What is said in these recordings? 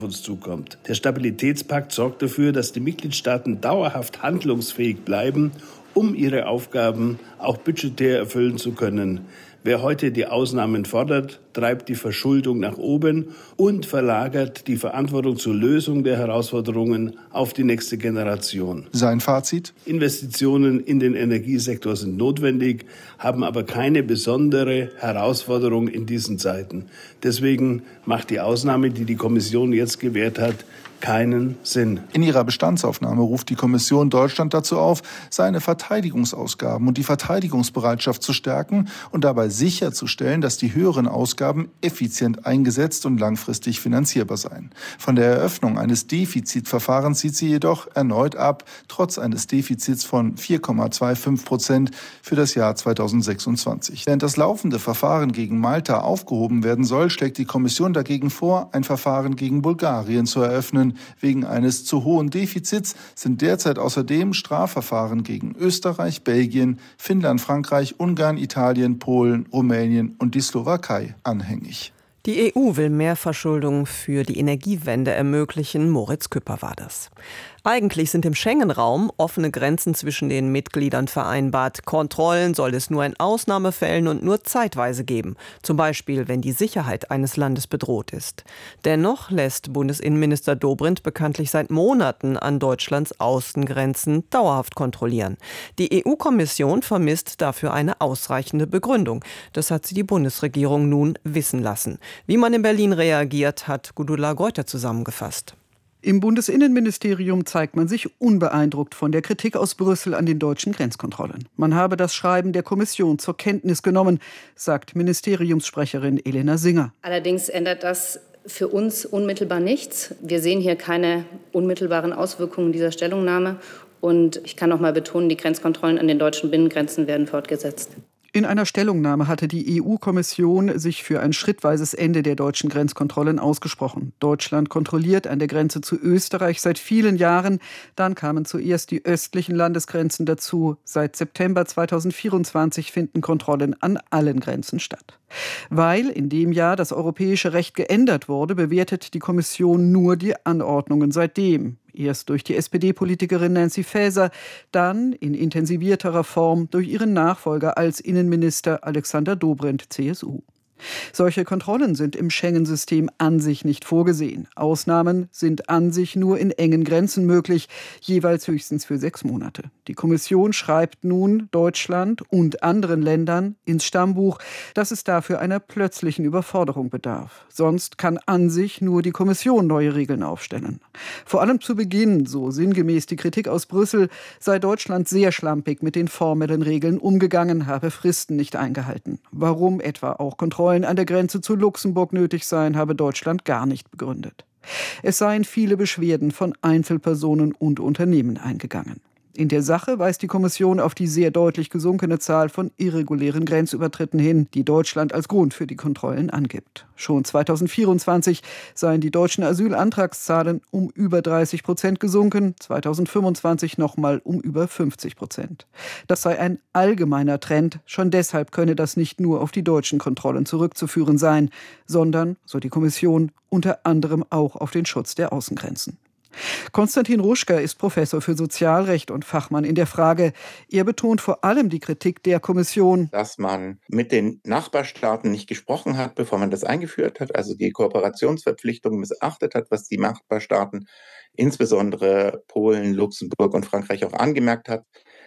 uns zukommt. Der Stabilitätspakt sorgt dafür, dass die Mitgliedstaaten dauerhaft handlungsfähig bleiben, um ihre Aufgaben auch budgetär erfüllen zu können. Wer heute die Ausnahmen fordert, treibt die Verschuldung nach oben und verlagert die Verantwortung zur Lösung der Herausforderungen auf die nächste Generation. Sein Fazit? Investitionen in den Energiesektor sind notwendig, haben aber keine besondere Herausforderung in diesen Zeiten. Deswegen macht die Ausnahme, die die Kommission jetzt gewährt hat, keinen Sinn. In ihrer Bestandsaufnahme ruft die Kommission Deutschland dazu auf, seine Verteidigungsausgaben und die Verteidigungsbereitschaft zu stärken und dabei sicherzustellen, dass die höheren Ausgaben effizient eingesetzt und langfristig finanzierbar seien. Von der Eröffnung eines Defizitverfahrens sieht sie jedoch erneut ab, trotz eines Defizits von 4,25% für das Jahr 2026. Während das laufende Verfahren gegen Malta aufgehoben werden soll, schlägt die Kommission dagegen vor, ein Verfahren gegen Bulgarien zu eröffnen. Wegen eines zu hohen Defizits sind derzeit außerdem Strafverfahren gegen Österreich, Belgien, Finnland, Frankreich, Ungarn, Italien, Polen, Rumänien und die Slowakei anhängig. Die EU will mehr Verschuldung für die Energiewende ermöglichen. Moritz Küpper war das. Eigentlich sind im Schengen-Raum offene Grenzen zwischen den Mitgliedern vereinbart. Kontrollen soll es nur in Ausnahmefällen und nur zeitweise geben. Zum Beispiel, wenn die Sicherheit eines Landes bedroht ist. Dennoch lässt Bundesinnenminister Dobrindt bekanntlich seit Monaten an Deutschlands Außengrenzen dauerhaft kontrollieren. Die EU-Kommission vermisst dafür eine ausreichende Begründung. Das hat sie die Bundesregierung nun wissen lassen. Wie man in Berlin reagiert, hat Gudula Greuter zusammengefasst. Im Bundesinnenministerium zeigt man sich unbeeindruckt von der Kritik aus Brüssel an den deutschen Grenzkontrollen. Man habe das Schreiben der Kommission zur Kenntnis genommen, sagt Ministeriumssprecherin Elena Singer. Allerdings ändert das für uns unmittelbar nichts. Wir sehen hier keine unmittelbaren Auswirkungen dieser Stellungnahme. Und ich kann noch mal betonen, die Grenzkontrollen an den deutschen Binnengrenzen werden fortgesetzt. In einer Stellungnahme hatte die EU-Kommission sich für ein schrittweises Ende der deutschen Grenzkontrollen ausgesprochen. Deutschland kontrolliert an der Grenze zu Österreich seit vielen Jahren. Dann kamen zuerst die östlichen Landesgrenzen dazu. Seit September 2024 finden Kontrollen an allen Grenzen statt. Weil in dem Jahr das europäische Recht geändert wurde, bewertet die Kommission nur die Anordnungen seitdem. Erst durch die SPD-Politikerin Nancy Faeser, dann in intensivierterer Form durch ihren Nachfolger als Innenminister Alexander Dobrindt, CSU. Solche Kontrollen sind im Schengen-System an sich nicht vorgesehen. Ausnahmen sind an sich nur in engen Grenzen möglich, jeweils höchstens für 6 Monate. Die Kommission schreibt nun Deutschland und anderen Ländern ins Stammbuch, dass es dafür einer plötzlichen Überforderung bedarf. Sonst kann an sich nur die Kommission neue Regeln aufstellen. Vor allem zu Beginn, so sinngemäß die Kritik aus Brüssel, sei Deutschland sehr schlampig mit den formellen Regeln umgegangen, habe Fristen nicht eingehalten. Warum etwa auch Kontrollen an der Grenze zu Luxemburg nötig seien, habe Deutschland gar nicht begründet. Es seien viele Beschwerden von Einzelpersonen und Unternehmen eingegangen. In der Sache weist die Kommission auf die sehr deutlich gesunkene Zahl von irregulären Grenzübertritten hin, die Deutschland als Grund für die Kontrollen angibt. Schon 2024 seien die deutschen Asylantragszahlen um über 30% gesunken, 2025 nochmal um über 50%. Das sei ein allgemeiner Trend, schon deshalb könne das nicht nur auf die deutschen Kontrollen zurückzuführen sein, sondern, so die Kommission, unter anderem auch auf den Schutz der Außengrenzen. Konstantin Ruschka ist Professor für Sozialrecht und Fachmann in der Frage. Er betont vor allem die Kritik der Kommission, dass man mit den Nachbarstaaten nicht gesprochen hat, bevor man das eingeführt hat, also die Kooperationsverpflichtungen missachtet hat, was die Nachbarstaaten, insbesondere Polen, Luxemburg und Frankreich auch angemerkt hat.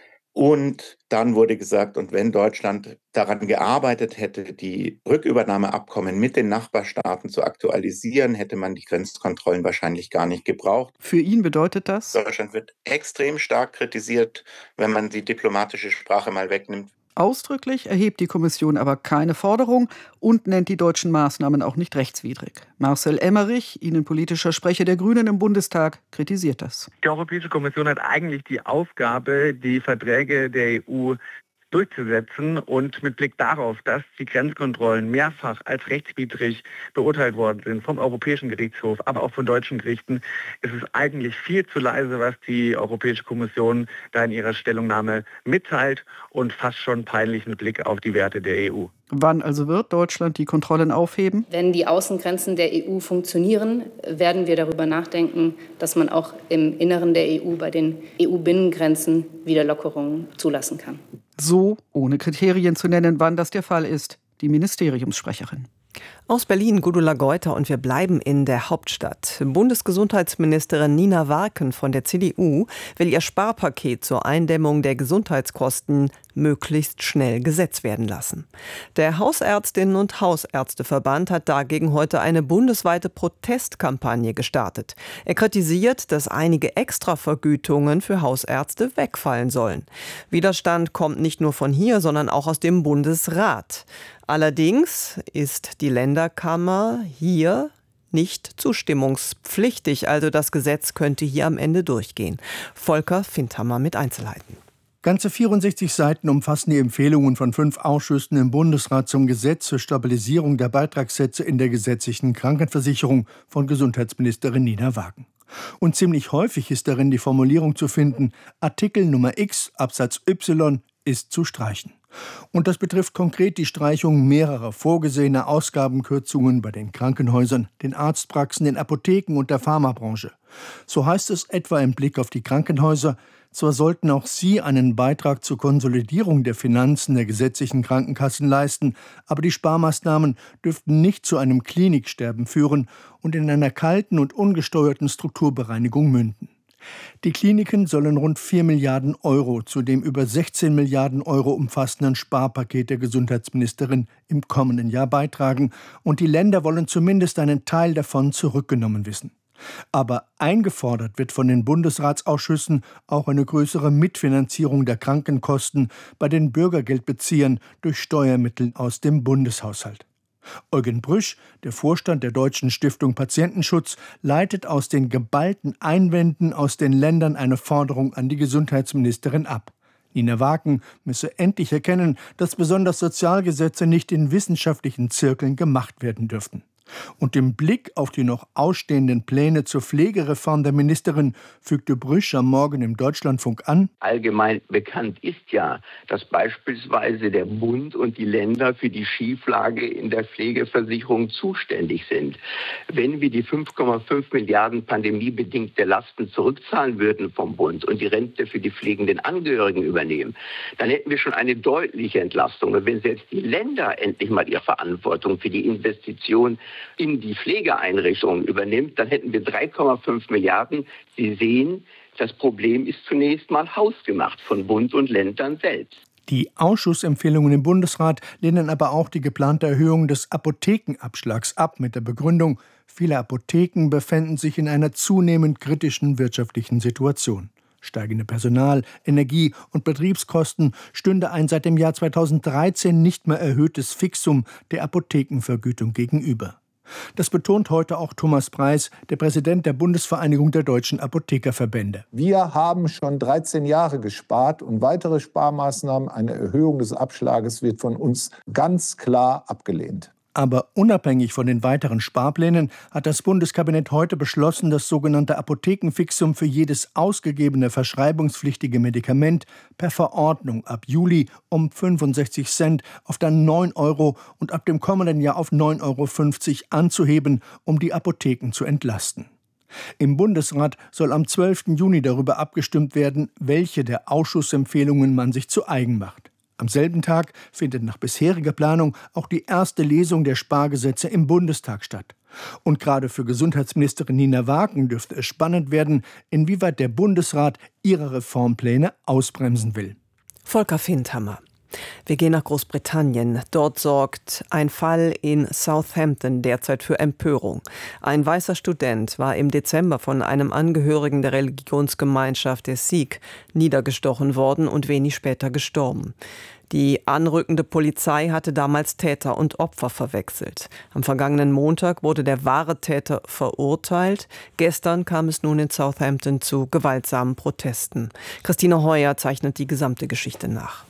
Und dann wurde gesagt, und wenn Deutschland daran gearbeitet hätte, die Rückübernahmeabkommen mit den Nachbarstaaten zu aktualisieren, hätte man die Grenzkontrollen wahrscheinlich gar nicht gebraucht. Für ihn bedeutet das? Deutschland wird extrem stark kritisiert, wenn man die diplomatische Sprache mal wegnimmt. Ausdrücklich erhebt die Kommission aber keine Forderung und nennt die deutschen Maßnahmen auch nicht rechtswidrig. Marcel Emmerich, innenpolitischer Sprecher der Grünen im Bundestag, kritisiert das. Die Europäische Kommission hat eigentlich die Aufgabe, die Verträge der EU durchzusetzen. Und mit Blick darauf, dass die Grenzkontrollen mehrfach als rechtswidrig beurteilt worden sind vom Europäischen Gerichtshof, aber auch von deutschen Gerichten, ist es eigentlich viel zu leise, was die Europäische Kommission da in ihrer Stellungnahme mitteilt und fast schon peinlich mit Blick auf die Werte der EU. Wann also wird Deutschland die Kontrollen aufheben? Wenn die Außengrenzen der EU funktionieren, werden wir darüber nachdenken, dass man auch im Inneren der EU bei den EU-Binnengrenzen wieder Lockerungen zulassen kann. So, ohne Kriterien zu nennen, wann das der Fall ist, die Ministeriumssprecherin. Aus Berlin Gudula Geuter und wir bleiben in der Hauptstadt. Bundesgesundheitsministerin Nina Warken von der CDU will ihr Sparpaket zur Eindämmung der Gesundheitskosten möglichst schnell Gesetz werden lassen. Der Hausärztinnen- und Hausärzteverband hat dagegen heute eine bundesweite Protestkampagne gestartet. Er kritisiert, dass einige Extravergütungen für Hausärzte wegfallen sollen. Widerstand kommt nicht nur von hier, sondern auch aus dem Bundesrat. Allerdings ist die Länderkammer hier nicht zustimmungspflichtig, also das Gesetz könnte hier am Ende durchgehen. Volker Findhammer mit Einzelheiten. Ganze 64 Seiten umfassen die Empfehlungen von 5 Ausschüssen im Bundesrat zum Gesetz zur Stabilisierung der Beitragssätze in der gesetzlichen Krankenversicherung von Gesundheitsministerin Nina Warken. Und ziemlich häufig ist darin die Formulierung zu finden, Artikel Nummer X Absatz Y ist zu streichen. Und das betrifft konkret die Streichung mehrerer vorgesehener Ausgabenkürzungen bei den Krankenhäusern, den Arztpraxen, den Apotheken und der Pharmabranche. So heißt es etwa im Blick auf die Krankenhäuser, zwar sollten auch sie einen Beitrag zur Konsolidierung der Finanzen der gesetzlichen Krankenkassen leisten, aber die Sparmaßnahmen dürften nicht zu einem Kliniksterben führen und in einer kalten und ungesteuerten Strukturbereinigung münden. Die Kliniken sollen rund 4 Milliarden Euro zu dem über 16 Milliarden Euro umfassenden Sparpaket der Gesundheitsministerin im kommenden Jahr beitragen und die Länder wollen zumindest einen Teil davon zurückgenommen wissen. Aber eingefordert wird von den Bundesratsausschüssen auch eine größere Mitfinanzierung der Krankenkosten bei den Bürgergeldbeziehern durch Steuermittel aus dem Bundeshaushalt. Eugen Brüsch, der Vorstand der Deutschen Stiftung Patientenschutz, leitet aus den geballten Einwänden aus den Ländern eine Forderung an die Gesundheitsministerin ab. Nina Warken müsse endlich erkennen, dass besonders Sozialgesetze nicht in wissenschaftlichen Zirkeln gemacht werden dürften. Und im Blick auf die noch ausstehenden Pläne zur Pflegereform der Ministerin fügte Brüsch am Morgen im Deutschlandfunk an: Allgemein bekannt ist ja, dass beispielsweise der Bund und die Länder für die Schieflage in der Pflegeversicherung zuständig sind. Wenn wir die 5,5 Milliarden pandemiebedingte Lasten zurückzahlen würden vom Bund und die Rente für die pflegenden Angehörigen übernehmen, dann hätten wir schon eine deutliche Entlastung. Und wenn selbst die Länder endlich mal ihre Verantwortung für die Investition in die Pflegeeinrichtungen übernimmt, dann hätten wir 3,5 Milliarden. Sie sehen, das Problem ist zunächst mal hausgemacht von Bund und Ländern selbst. Die Ausschussempfehlungen im Bundesrat lehnen aber auch die geplante Erhöhung des Apothekenabschlags ab mit der Begründung, viele Apotheken befänden sich in einer zunehmend kritischen wirtschaftlichen Situation. Steigende Personal-, Energie- und Betriebskosten stünde ein seit dem Jahr 2013 nicht mehr erhöhtes Fixum der Apothekenvergütung gegenüber. Das betont heute auch Thomas Preis, der Präsident der Bundesvereinigung der deutschen Apothekerverbände. Wir haben schon 13 Jahre gespart und weitere Sparmaßnahmen, eine Erhöhung des Abschlages wird von uns ganz klar abgelehnt. Aber unabhängig von den weiteren Sparplänen hat das Bundeskabinett heute beschlossen, das sogenannte Apothekenfixum für jedes ausgegebene verschreibungspflichtige Medikament per Verordnung ab Juli um 65 Cent auf dann 9 Euro und ab dem kommenden Jahr auf 9,50 Euro anzuheben, um die Apotheken zu entlasten. Im Bundesrat soll am 12. Juni darüber abgestimmt werden, welche der Ausschussempfehlungen man sich zu eigen macht. Am selben Tag findet nach bisheriger Planung auch die erste Lesung der Spargesetze im Bundestag statt. Und gerade für Gesundheitsministerin Nina Warken dürfte es spannend werden, inwieweit der Bundesrat ihre Reformpläne ausbremsen will. Volker Findhammer. Wir gehen nach Großbritannien. Dort sorgt ein Fall in Southampton derzeit für Empörung. Ein weißer Student war im Dezember von einem Angehörigen der Religionsgemeinschaft der Sikh niedergestochen worden und wenig später gestorben. Die anrückende Polizei hatte damals Täter und Opfer verwechselt. Am vergangenen Montag wurde der wahre Täter verurteilt. Gestern kam es nun in Southampton zu gewaltsamen Protesten. Christine Heuer zeichnet die gesamte Geschichte nach.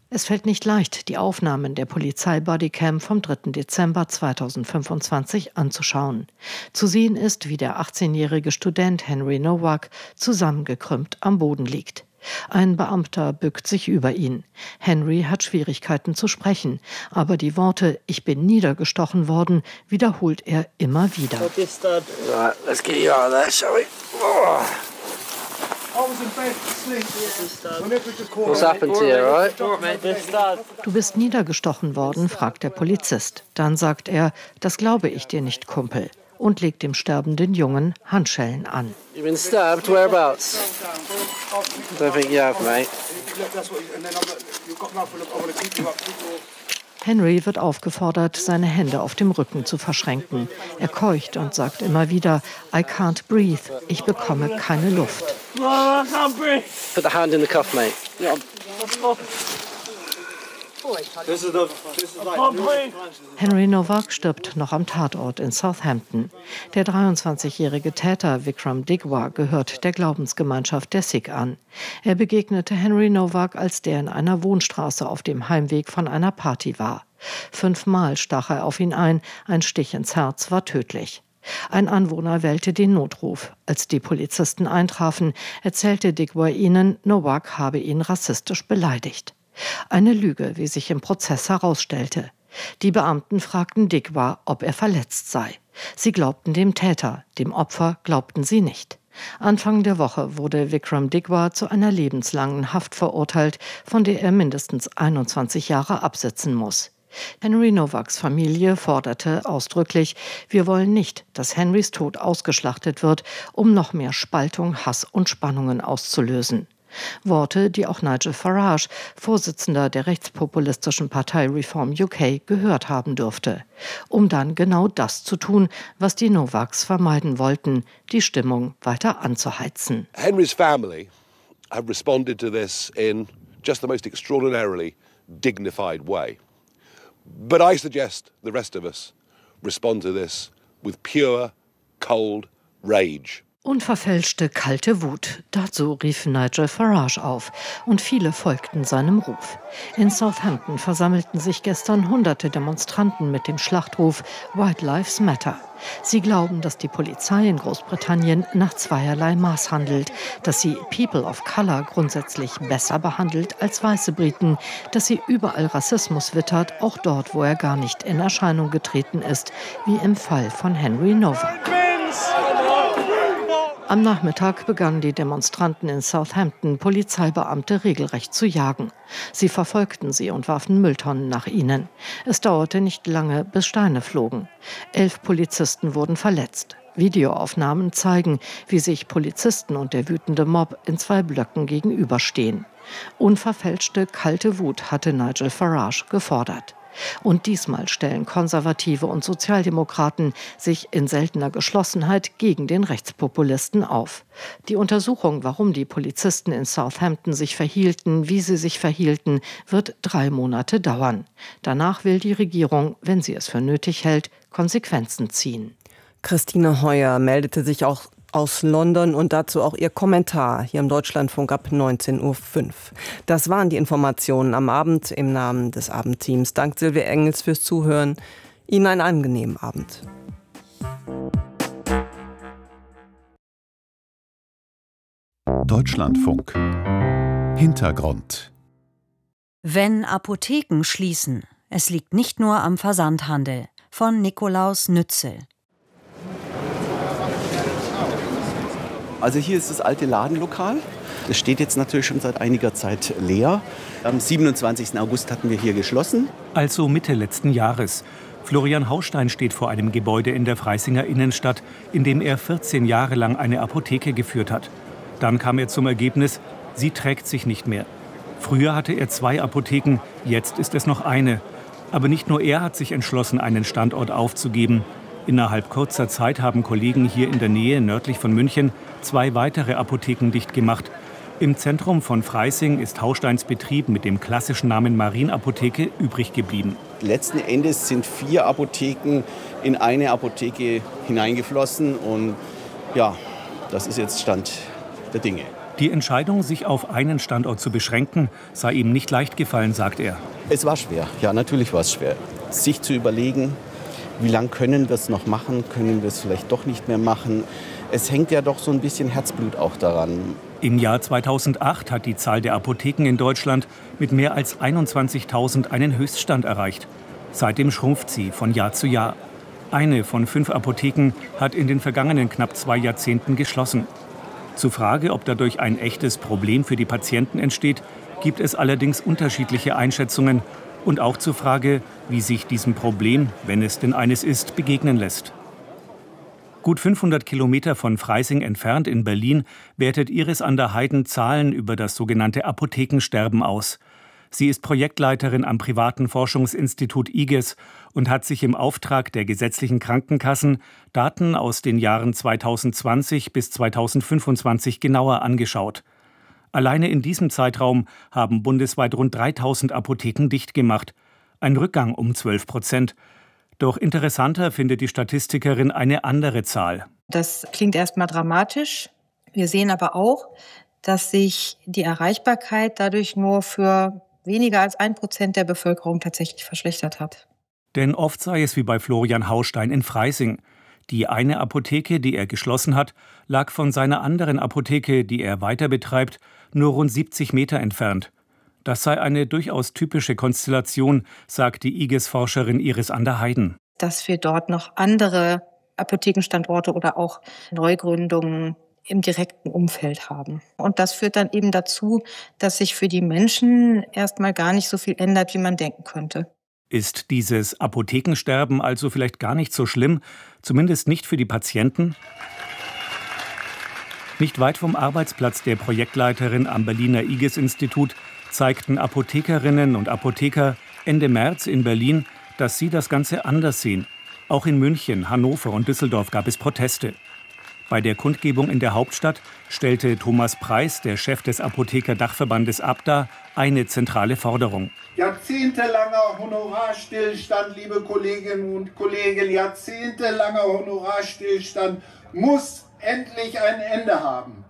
Es fällt nicht leicht, die Aufnahmen der Polizei-Bodycam vom 3. Dezember 2025 anzuschauen. Zu sehen ist, wie der 18-jährige Student Henry Nowak zusammengekrümmt am Boden liegt. Ein Beamter bückt sich über ihn. Henry hat Schwierigkeiten zu sprechen, aber die Worte "Ich bin niedergestochen worden" wiederholt er immer wieder. Du bist niedergestochen worden, fragt der Polizist. Dann sagt er, das glaube ich dir nicht, Kumpel, und legt dem sterbenden Jungen Handschellen an. Henry wird aufgefordert, seine Hände auf dem Rücken zu verschränken. Er keucht und sagt immer wieder, I can't breathe, ich bekomme keine Luft. Put the hand in the cuff, mate. Henry Nowak stirbt noch am Tatort in Southampton. Der 23-jährige Täter Vikram Digwa gehört der Glaubensgemeinschaft der Sikh an. Er begegnete Henry Nowak, als der in einer Wohnstraße auf dem Heimweg von einer Party war. 5-mal stach er auf ihn ein Stich ins Herz war tödlich. Ein Anwohner wählte den Notruf. Als die Polizisten eintrafen, erzählte Digwa ihnen, Nowak habe ihn rassistisch beleidigt. Eine Lüge, wie sich im Prozess herausstellte. Die Beamten fragten Digwa, ob er verletzt sei. Sie glaubten dem Täter, dem Opfer glaubten sie nicht. Anfang der Woche wurde Vikram Digwa zu einer lebenslangen Haft verurteilt, von der er mindestens 21 Jahre absitzen muss. Henry Nowaks Familie forderte ausdrücklich, wir wollen nicht, dass Henrys Tod ausgeschlachtet wird, um noch mehr Spaltung, Hass und Spannungen auszulösen. Worte, die auch Nigel Farage, Vorsitzender der rechtspopulistischen Partei Reform UK, gehört haben dürfte, um dann genau das zu tun, was die Nowaks vermeiden wollten, die Stimmung weiter anzuheizen. Henry's family have responded to this in just the most extraordinarily dignified way. But I suggest the rest of us respond to this with pure, cold rage. Unverfälschte, kalte Wut. Dazu rief Nigel Farage auf. Und viele folgten seinem Ruf. In Southampton versammelten sich gestern hunderte Demonstranten mit dem Schlachtruf White Lives Matter. Sie glauben, dass die Polizei in Großbritannien nach zweierlei Maß handelt, dass sie People of Color grundsätzlich besser behandelt als weiße Briten, dass sie überall Rassismus wittert, auch dort, wo er gar nicht in Erscheinung getreten ist, wie im Fall von Henry Nowak. Am Nachmittag begannen die Demonstranten in Southampton, Polizeibeamte regelrecht zu jagen. Sie verfolgten sie und warfen Mülltonnen nach ihnen. Es dauerte nicht lange, bis Steine flogen. 11 Polizisten wurden verletzt. Videoaufnahmen zeigen, wie sich Polizisten und der wütende Mob in 2 Blöcken gegenüberstehen. Unverfälschte, kalte Wut hatte Nigel Farage gefordert. Und diesmal stellen Konservative und Sozialdemokraten sich in seltener Geschlossenheit gegen den Rechtspopulisten auf. Die Untersuchung, warum die Polizisten in Southampton sich verhielten, wie sie sich verhielten, wird 3 Monate dauern. Danach will die Regierung, wenn sie es für nötig hält, Konsequenzen ziehen. Christine Heuer meldete sich auch aus London und dazu auch ihr Kommentar hier im Deutschlandfunk ab 19:05 Uhr. Das waren die Informationen am Abend im Namen des Abendteams. Dank Silvia Engels fürs Zuhören. Ihnen einen angenehmen Abend. Deutschlandfunk. Hintergrund. Wenn Apotheken schließen. Es liegt nicht nur am Versandhandel. Von Nikolaus Nützel. Also hier ist das alte Ladenlokal. Das steht jetzt natürlich schon seit einiger Zeit leer. Am 27. August hatten wir hier geschlossen. Also Mitte letzten Jahres. Florian Haustein steht vor einem Gebäude in der Freisinger Innenstadt, in dem er 14 Jahre lang eine Apotheke geführt hat. Dann kam er zum Ergebnis, sie trägt sich nicht mehr. Früher hatte er 2 Apotheken, jetzt ist es noch eine. Aber nicht nur er hat sich entschlossen, einen Standort aufzugeben. Innerhalb kurzer Zeit haben Kollegen hier in der Nähe, nördlich von München, 2 weitere Apotheken dicht gemacht. Im Zentrum von Freising ist Hausteins Betrieb mit dem klassischen Namen Marienapotheke übrig geblieben. Letzten Endes sind 4 Apotheken in eine Apotheke hineingeflossen. Und ja, das ist jetzt Stand der Dinge. Die Entscheidung, sich auf einen Standort zu beschränken, sei ihm nicht leicht gefallen, sagt er. Es war schwer, ja, natürlich war es schwer. Sich zu überlegen, wie lange können wir es noch machen, können wir es vielleicht doch nicht mehr machen. Es hängt ja doch so ein bisschen Herzblut auch daran. Im Jahr 2008 hat die Zahl der Apotheken in Deutschland mit mehr als 21.000 einen Höchststand erreicht. Seitdem schrumpft sie von Jahr zu Jahr. Eine von 5 Apotheken hat in den vergangenen knapp 2 Jahrzehnten geschlossen. Zur Frage, ob dadurch ein echtes Problem für die Patienten entsteht, gibt es allerdings unterschiedliche Einschätzungen. Und auch zur Frage, wie sich diesem Problem, wenn es denn eines ist, begegnen lässt. Gut 500 Kilometer von Freising entfernt in Berlin wertet Iris an der Heiden Zahlen über das sogenannte Apothekensterben aus. Sie ist Projektleiterin am privaten Forschungsinstitut IGES und hat sich im Auftrag der gesetzlichen Krankenkassen Daten aus den Jahren 2020 bis 2025 genauer angeschaut. Alleine in diesem Zeitraum haben bundesweit rund 3.000 Apotheken dicht gemacht. Ein Rückgang um 12%. Doch interessanter findet die Statistikerin eine andere Zahl. Das klingt erstmal dramatisch. Wir sehen aber auch, dass sich die Erreichbarkeit dadurch nur für weniger als 1% der Bevölkerung tatsächlich verschlechtert hat. Denn oft sei es wie bei Florian Haustein in Freising. Die eine Apotheke, die er geschlossen hat, lag von seiner anderen Apotheke, die er weiter betreibt, nur rund 70 Meter entfernt. Das sei eine durchaus typische Konstellation, sagt die IGES-Forscherin Iris an der Heiden. Dass wir dort noch andere Apothekenstandorte oder auch Neugründungen im direkten Umfeld haben. Und das führt dann eben dazu, dass sich für die Menschen erstmal gar nicht so viel ändert, wie man denken könnte. Ist dieses Apothekensterben also vielleicht gar nicht so schlimm, zumindest nicht für die Patienten? Nicht weit vom Arbeitsplatz der Projektleiterin am Berliner IGES-Institut zeigten Apothekerinnen und Apotheker Ende März in Berlin, dass sie das Ganze anders sehen. Auch in München, Hannover und Düsseldorf gab es Proteste. Bei der Kundgebung in der Hauptstadt stellte Thomas Preis, der Chef des Apotheker-Dachverbandes ABDA, eine zentrale Forderung. Jahrzehntelanger Honorarstillstand, liebe Kolleginnen und Kollegen, jahrzehntelanger Honorarstillstand muss endlich ein Ende haben.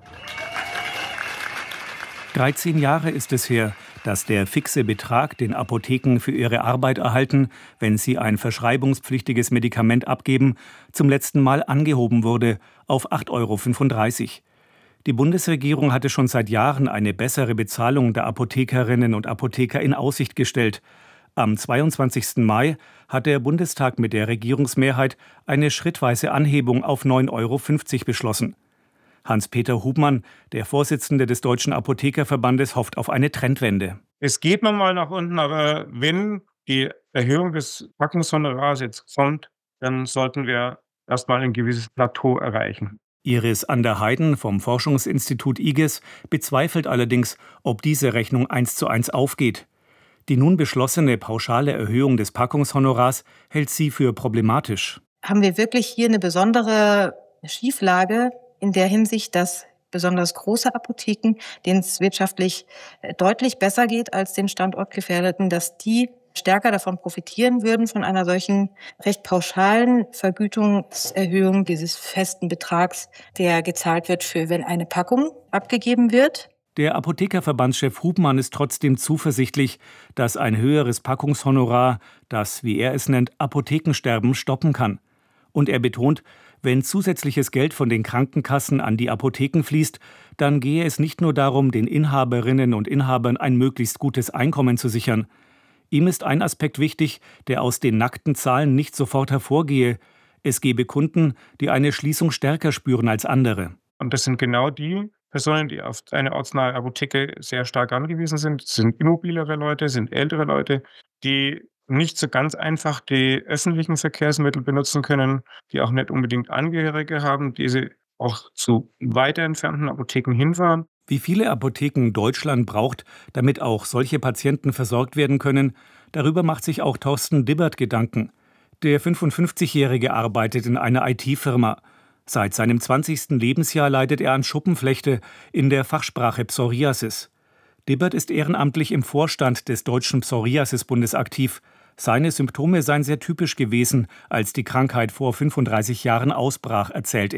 13 Jahre ist es her, dass der fixe Betrag, den Apotheken für ihre Arbeit erhalten, wenn sie ein verschreibungspflichtiges Medikament abgeben, zum letzten Mal angehoben wurde auf 8,35 €. Die Bundesregierung hatte schon seit Jahren eine bessere Bezahlung der Apothekerinnen und Apotheker in Aussicht gestellt. Am 22. Mai hat der Bundestag mit der Regierungsmehrheit eine schrittweise Anhebung auf 9,50 € beschlossen. Hans-Peter Hubmann, der Vorsitzende des Deutschen Apothekerverbandes, hofft auf eine Trendwende. Es geht nochmal nach unten, aber wenn die Erhöhung des Packungshonorars jetzt kommt, dann sollten wir erstmal ein gewisses Plateau erreichen. Iris an der Heiden vom Forschungsinstitut IGES bezweifelt allerdings, ob diese Rechnung 1:1 aufgeht. Die nun beschlossene pauschale Erhöhung des Packungshonorars hält sie für problematisch. Haben wir wirklich hier eine besondere Schieflage in der Hinsicht, dass besonders große Apotheken, denen es wirtschaftlich deutlich besser geht als den Standortgefährdeten, dass die stärker davon profitieren würden, von einer solchen recht pauschalen Vergütungserhöhung dieses festen Betrags, der gezahlt wird, für wenn eine Packung abgegeben wird. Der Apothekerverbandschef Hubmann ist trotzdem zuversichtlich, dass ein höheres Packungshonorar das, wie er es nennt, Apothekensterben stoppen kann. Und er betont, wenn zusätzliches Geld von den Krankenkassen an die Apotheken fließt, dann gehe es nicht nur darum, den Inhaberinnen und Inhabern ein möglichst gutes Einkommen zu sichern. Ihm ist ein Aspekt wichtig, der aus den nackten Zahlen nicht sofort hervorgehe. Es gebe Kunden, die eine Schließung stärker spüren als andere. Und das sind genau die Personen, die auf eine ortsnahe Apotheke sehr stark angewiesen sind. Das sind immobilere Leute, sind ältere Leute, die nicht so ganz einfach die öffentlichen Verkehrsmittel benutzen können, die auch nicht unbedingt Angehörige haben, die sie auch zu weiter entfernten Apotheken hinfahren. Wie viele Apotheken Deutschland braucht, damit auch solche Patienten versorgt werden können, darüber macht sich auch Thorsten Dibbert Gedanken. Der 55-Jährige arbeitet in einer IT-Firma. Seit seinem 20. Lebensjahr leidet er an Schuppenflechte, in der Fachsprache Psoriasis. Dibbert ist ehrenamtlich im Vorstand des Deutschen Psoriasisbundes aktiv. Seine Symptome seien sehr typisch gewesen, als die Krankheit vor 35 Jahren ausbrach, erzählt er.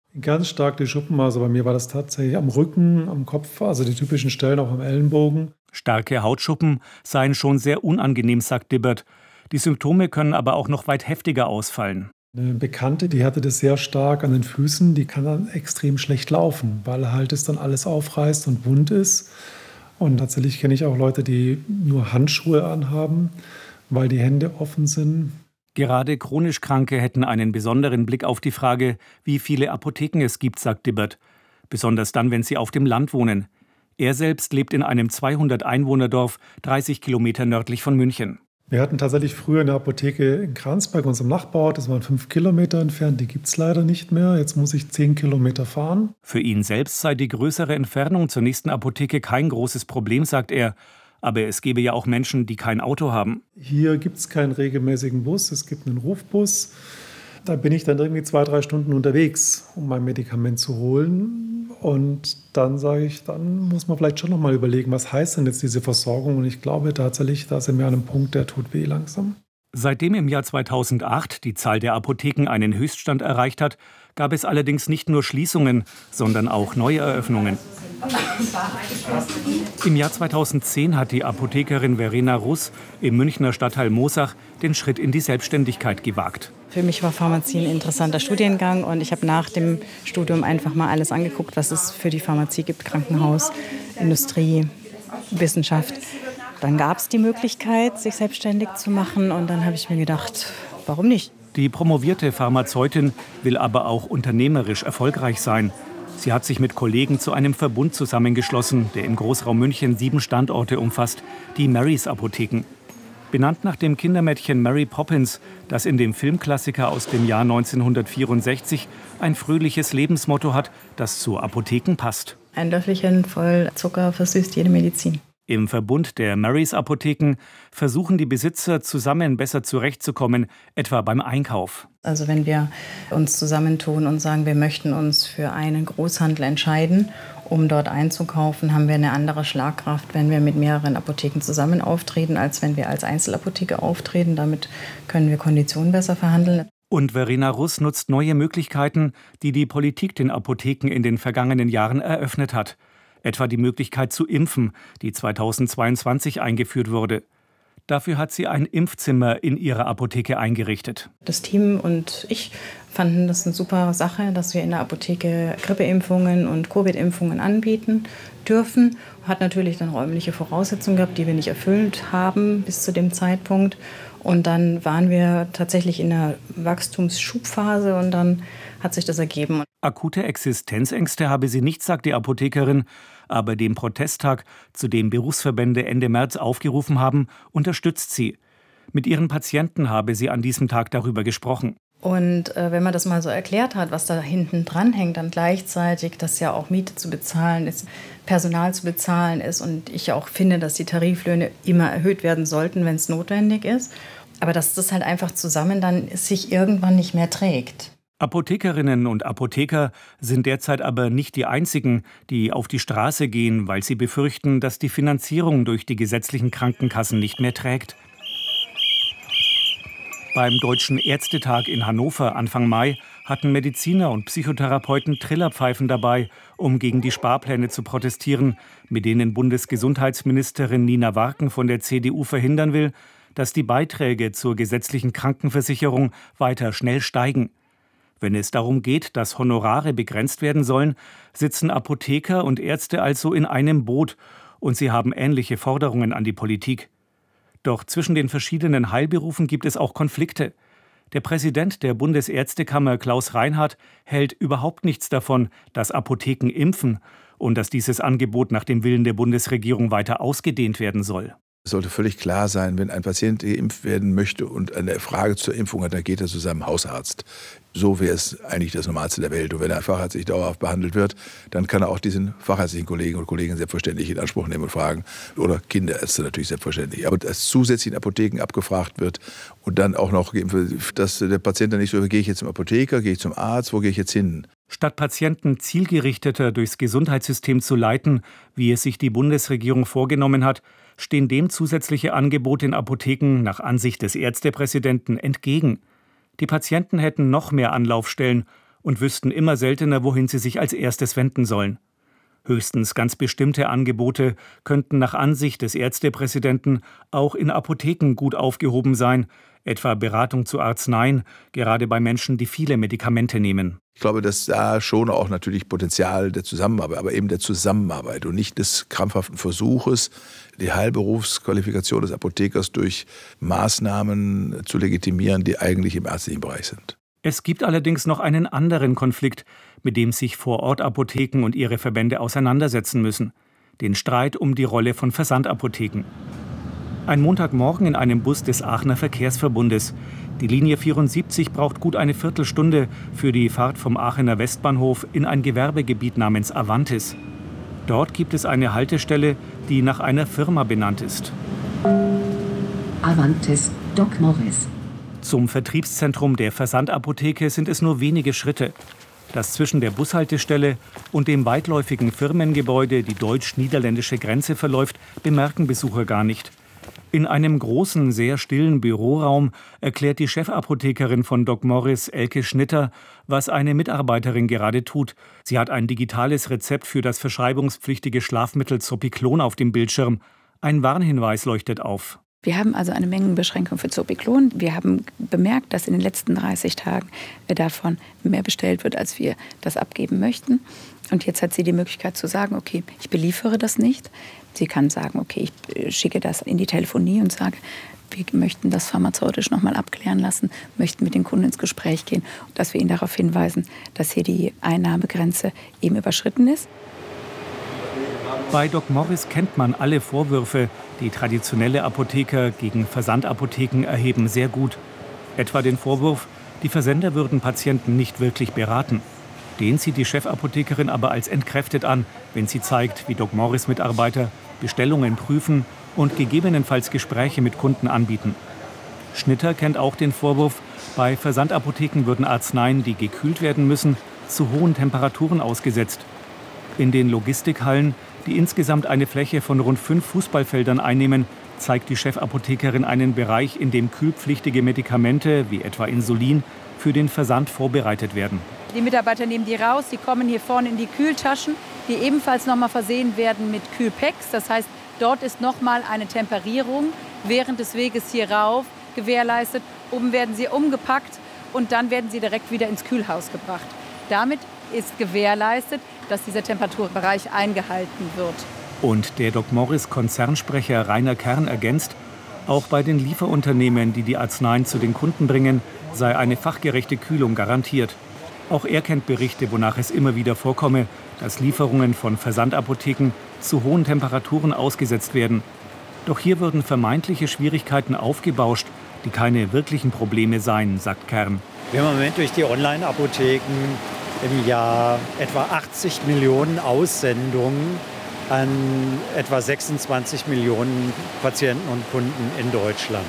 Ganz stark die Schuppen, also bei mir war das tatsächlich am Rücken, am Kopf, also die typischen Stellen auch am Ellenbogen. Starke Hautschuppen seien schon sehr unangenehm, sagt Dibbert. Die Symptome können aber auch noch weit heftiger ausfallen. Eine Bekannte, die hatte das sehr stark an den Füßen, die kann dann extrem schlecht laufen, weil halt es dann alles aufreißt und wund ist. Und tatsächlich kenne ich auch Leute, die nur Handschuhe anhaben, weil die Hände offen sind. Gerade chronisch Kranke hätten einen besonderen Blick auf die Frage, wie viele Apotheken es gibt, sagt Dibbert. Besonders dann, wenn sie auf dem Land wohnen. Er selbst lebt in einem 200-Einwohner-Dorf, 30 Kilometer nördlich von München. Wir hatten tatsächlich früher eine Apotheke in Kransberg, unserem Nachbarort. Das waren 5 Kilometer entfernt. Die gibt es leider nicht mehr. Jetzt muss ich 10 Kilometer fahren. Für ihn selbst sei die größere Entfernung zur nächsten Apotheke kein großes Problem, sagt er. Aber es gäbe ja auch Menschen, die kein Auto haben. Hier gibt es keinen regelmäßigen Bus. Es gibt einen Rufbus. Da bin ich dann irgendwie 2-3 Stunden unterwegs, um mein Medikament zu holen. Und dann sage ich, dann muss man vielleicht schon noch mal überlegen, was heißt denn jetzt diese Versorgung? Und ich glaube tatsächlich, da sind wir an einem Punkt, der tut weh langsam. Seitdem im Jahr 2008 die Zahl der Apotheken einen Höchststand erreicht hat, gab es allerdings nicht nur Schließungen, sondern auch neue Eröffnungen. Im Jahr 2010 hat die Apothekerin Verena Russ im Münchner Stadtteil Moosach den Schritt in die Selbstständigkeit gewagt. Für mich war Pharmazie ein interessanter Studiengang und ich habe nach dem Studium einfach mal alles angeguckt, was es für die Pharmazie gibt, Krankenhaus, Industrie, Wissenschaft. Dann gab es die Möglichkeit, sich selbstständig zu machen und dann habe ich mir gedacht, warum nicht? Die promovierte Pharmazeutin will aber auch unternehmerisch erfolgreich sein. Sie hat sich mit Kollegen zu einem Verbund zusammengeschlossen, der im Großraum München 7 Standorte umfasst, die Marys Apotheken. Benannt nach dem Kindermädchen Mary Poppins, das in dem Filmklassiker aus dem Jahr 1964 ein fröhliches Lebensmotto hat, das zu Apotheken passt. Ein Löffelchen voll Zucker versüßt jede Medizin. Im Verbund der Marys Apotheken versuchen die Besitzer zusammen besser zurechtzukommen, etwa beim Einkauf. Also wenn wir uns zusammentun und sagen, wir möchten uns für einen Großhandel entscheiden, um dort einzukaufen, haben wir eine andere Schlagkraft, wenn wir mit mehreren Apotheken zusammen auftreten, als wenn wir als Einzelapotheke auftreten. Damit können wir Konditionen besser verhandeln. Und Verena Russ nutzt neue Möglichkeiten, die die Politik den Apotheken in den vergangenen Jahren eröffnet hat. Etwa die Möglichkeit zu impfen, die 2022 eingeführt wurde. Dafür hat sie ein Impfzimmer in ihrer Apotheke eingerichtet. Das Team und ich fanden das eine super Sache, dass wir in der Apotheke Grippeimpfungen und Covid-Impfungen anbieten dürfen. Hat natürlich dann räumliche Voraussetzungen gehabt, die wir nicht erfüllt haben bis zu dem Zeitpunkt. Und dann waren wir tatsächlich in der Wachstumsschubphase und dann hat sich das ergeben. Akute Existenzängste habe sie nicht, sagt die Apothekerin. Aber den Protesttag, zu dem Berufsverbände Ende März aufgerufen haben, unterstützt sie. Mit ihren Patienten habe sie an diesem Tag darüber gesprochen. Und wenn man das mal so erklärt hat, was da hinten dran hängt, dann gleichzeitig, dass ja auch Miete zu bezahlen ist, Personal zu bezahlen ist und ich auch finde, dass die Tariflöhne immer erhöht werden sollten, wenn es notwendig ist. Aber dass das halt einfach zusammen dann sich irgendwann nicht mehr trägt. Apothekerinnen und Apotheker sind derzeit aber nicht die einzigen, die auf die Straße gehen, weil sie befürchten, dass die Finanzierung durch die gesetzlichen Krankenkassen nicht mehr trägt. Beim Deutschen Ärztetag in Hannover Anfang Mai hatten Mediziner und Psychotherapeuten Trillerpfeifen dabei, um gegen die Sparpläne zu protestieren, mit denen Bundesgesundheitsministerin Nina Warken von der CDU verhindern will, dass die Beiträge zur gesetzlichen Krankenversicherung weiter schnell steigen. Wenn es darum geht, dass Honorare begrenzt werden sollen, sitzen Apotheker und Ärzte also in einem Boot und sie haben ähnliche Forderungen an die Politik. Doch zwischen den verschiedenen Heilberufen gibt es auch Konflikte. Der Präsident der Bundesärztekammer, Klaus Reinhardt, hält überhaupt nichts davon, dass Apotheken impfen und dass dieses Angebot nach dem Willen der Bundesregierung weiter ausgedehnt werden soll. Es sollte völlig klar sein, wenn ein Patient geimpft werden möchte und eine Frage zur Impfung hat, dann geht er zu seinem Hausarzt. So wäre es eigentlich das Normalste der Welt. Und wenn ein Facharzt nicht dauerhaft behandelt wird, dann kann er auch diesen fachärztlichen Kollegen und Kollegen selbstverständlich in Anspruch nehmen und fragen. Oder Kinderärzte natürlich selbstverständlich. Aber dass zusätzlich in Apotheken abgefragt wird und dann auch noch geimpft wird, dass der Patient dann nicht so, gehe ich jetzt zum Apotheker, gehe ich zum Arzt, wo gehe ich jetzt hin? Statt Patienten zielgerichteter durchs Gesundheitssystem zu leiten, wie es sich die Bundesregierung vorgenommen hat, stehen dem zusätzliche Angebote in Apotheken nach Ansicht des Ärztepräsidenten entgegen. Die Patienten hätten noch mehr Anlaufstellen und wüssten immer seltener, wohin sie sich als erstes wenden sollen. Höchstens ganz bestimmte Angebote könnten nach Ansicht des Ärztepräsidenten auch in Apotheken gut aufgehoben sein, etwa Beratung zu Arzneien, gerade bei Menschen, die viele Medikamente nehmen. Ich glaube, dass da schon auch natürlich Potenzial der Zusammenarbeit, aber eben der Zusammenarbeit und nicht des krampfhaften Versuches, die Heilberufsqualifikation des Apothekers durch Maßnahmen zu legitimieren, die eigentlich im ärztlichen Bereich sind. Es gibt allerdings noch einen anderen Konflikt, mit dem sich Vorortapotheken und ihre Verbände auseinandersetzen müssen: den Streit um die Rolle von Versandapotheken. Ein Montagmorgen in einem Bus des Aachener Verkehrsverbundes. Die Linie 74 braucht gut eine Viertelstunde für die Fahrt vom Aachener Westbahnhof in ein Gewerbegebiet namens Avantis. Dort gibt es eine Haltestelle, die nach einer Firma benannt ist. Avantis, DocMorris. Zum Vertriebszentrum der Versandapotheke sind es nur wenige Schritte. Das zwischen der Bushaltestelle und dem weitläufigen Firmengebäude die deutsch-niederländische Grenze verläuft, bemerken Besucher gar nicht. In einem großen, sehr stillen Büroraum erklärt die Chefapothekerin von DocMorris, Elke Schnitter, was eine Mitarbeiterin gerade tut. Sie hat ein digitales Rezept für das verschreibungspflichtige Schlafmittel Zopiclon auf dem Bildschirm. Ein Warnhinweis leuchtet auf. Wir haben also eine Mengenbeschränkung für Zopiclon. Wir haben bemerkt, dass in den letzten 30 Tagen davon mehr bestellt wird, als wir das abgeben möchten. Und jetzt hat sie die Möglichkeit zu sagen, okay, ich beliefere das nicht. Sie kann sagen, okay, ich schicke das in die Telefonie und sage, wir möchten das pharmazeutisch nochmal abklären lassen, möchten mit den Kunden ins Gespräch gehen, dass wir ihnen darauf hinweisen, dass hier die Einnahmegrenze eben überschritten ist. Bei DocMorris kennt man alle Vorwürfe, die traditionelle Apotheker gegen Versandapotheken erheben, sehr gut. Etwa den Vorwurf, die Versender würden Patienten nicht wirklich beraten. Den sieht die Chefapothekerin aber als entkräftet an, wenn sie zeigt, wie DocMorris-Mitarbeiter Bestellungen prüfen und gegebenenfalls Gespräche mit Kunden anbieten. Schnitter kennt auch den Vorwurf, bei Versandapotheken würden Arzneien, die gekühlt werden müssen, zu hohen Temperaturen ausgesetzt. In den Logistikhallen, die insgesamt eine Fläche von rund 5 Fußballfeldern einnehmen, zeigt die Chefapothekerin einen Bereich, in dem kühlpflichtige Medikamente, wie etwa Insulin, für den Versand vorbereitet werden. Die Mitarbeiter nehmen die raus, die kommen hier vorne in die Kühltaschen, die ebenfalls noch mal versehen werden mit Kühlpacks. Das heißt, dort ist noch mal eine Temperierung während des Weges hier rauf gewährleistet. Oben werden sie umgepackt und dann werden sie direkt wieder ins Kühlhaus gebracht. Damit ist gewährleistet, dass dieser Temperaturbereich eingehalten wird. Und der DocMorris-Konzernsprecher Rainer Kern ergänzt, auch bei den Lieferunternehmen, die die Arzneien zu den Kunden bringen, sei eine fachgerechte Kühlung garantiert. Auch er kennt Berichte, wonach es immer wieder vorkomme, dass Lieferungen von Versandapotheken zu hohen Temperaturen ausgesetzt werden. Doch hier würden vermeintliche Schwierigkeiten aufgebauscht, die keine wirklichen Probleme seien, sagt Kern. Wir haben im Moment durch die Online-Apotheken im Jahr etwa 80 Millionen Aussendungen an etwa 26 Millionen Patienten und Kunden in Deutschland.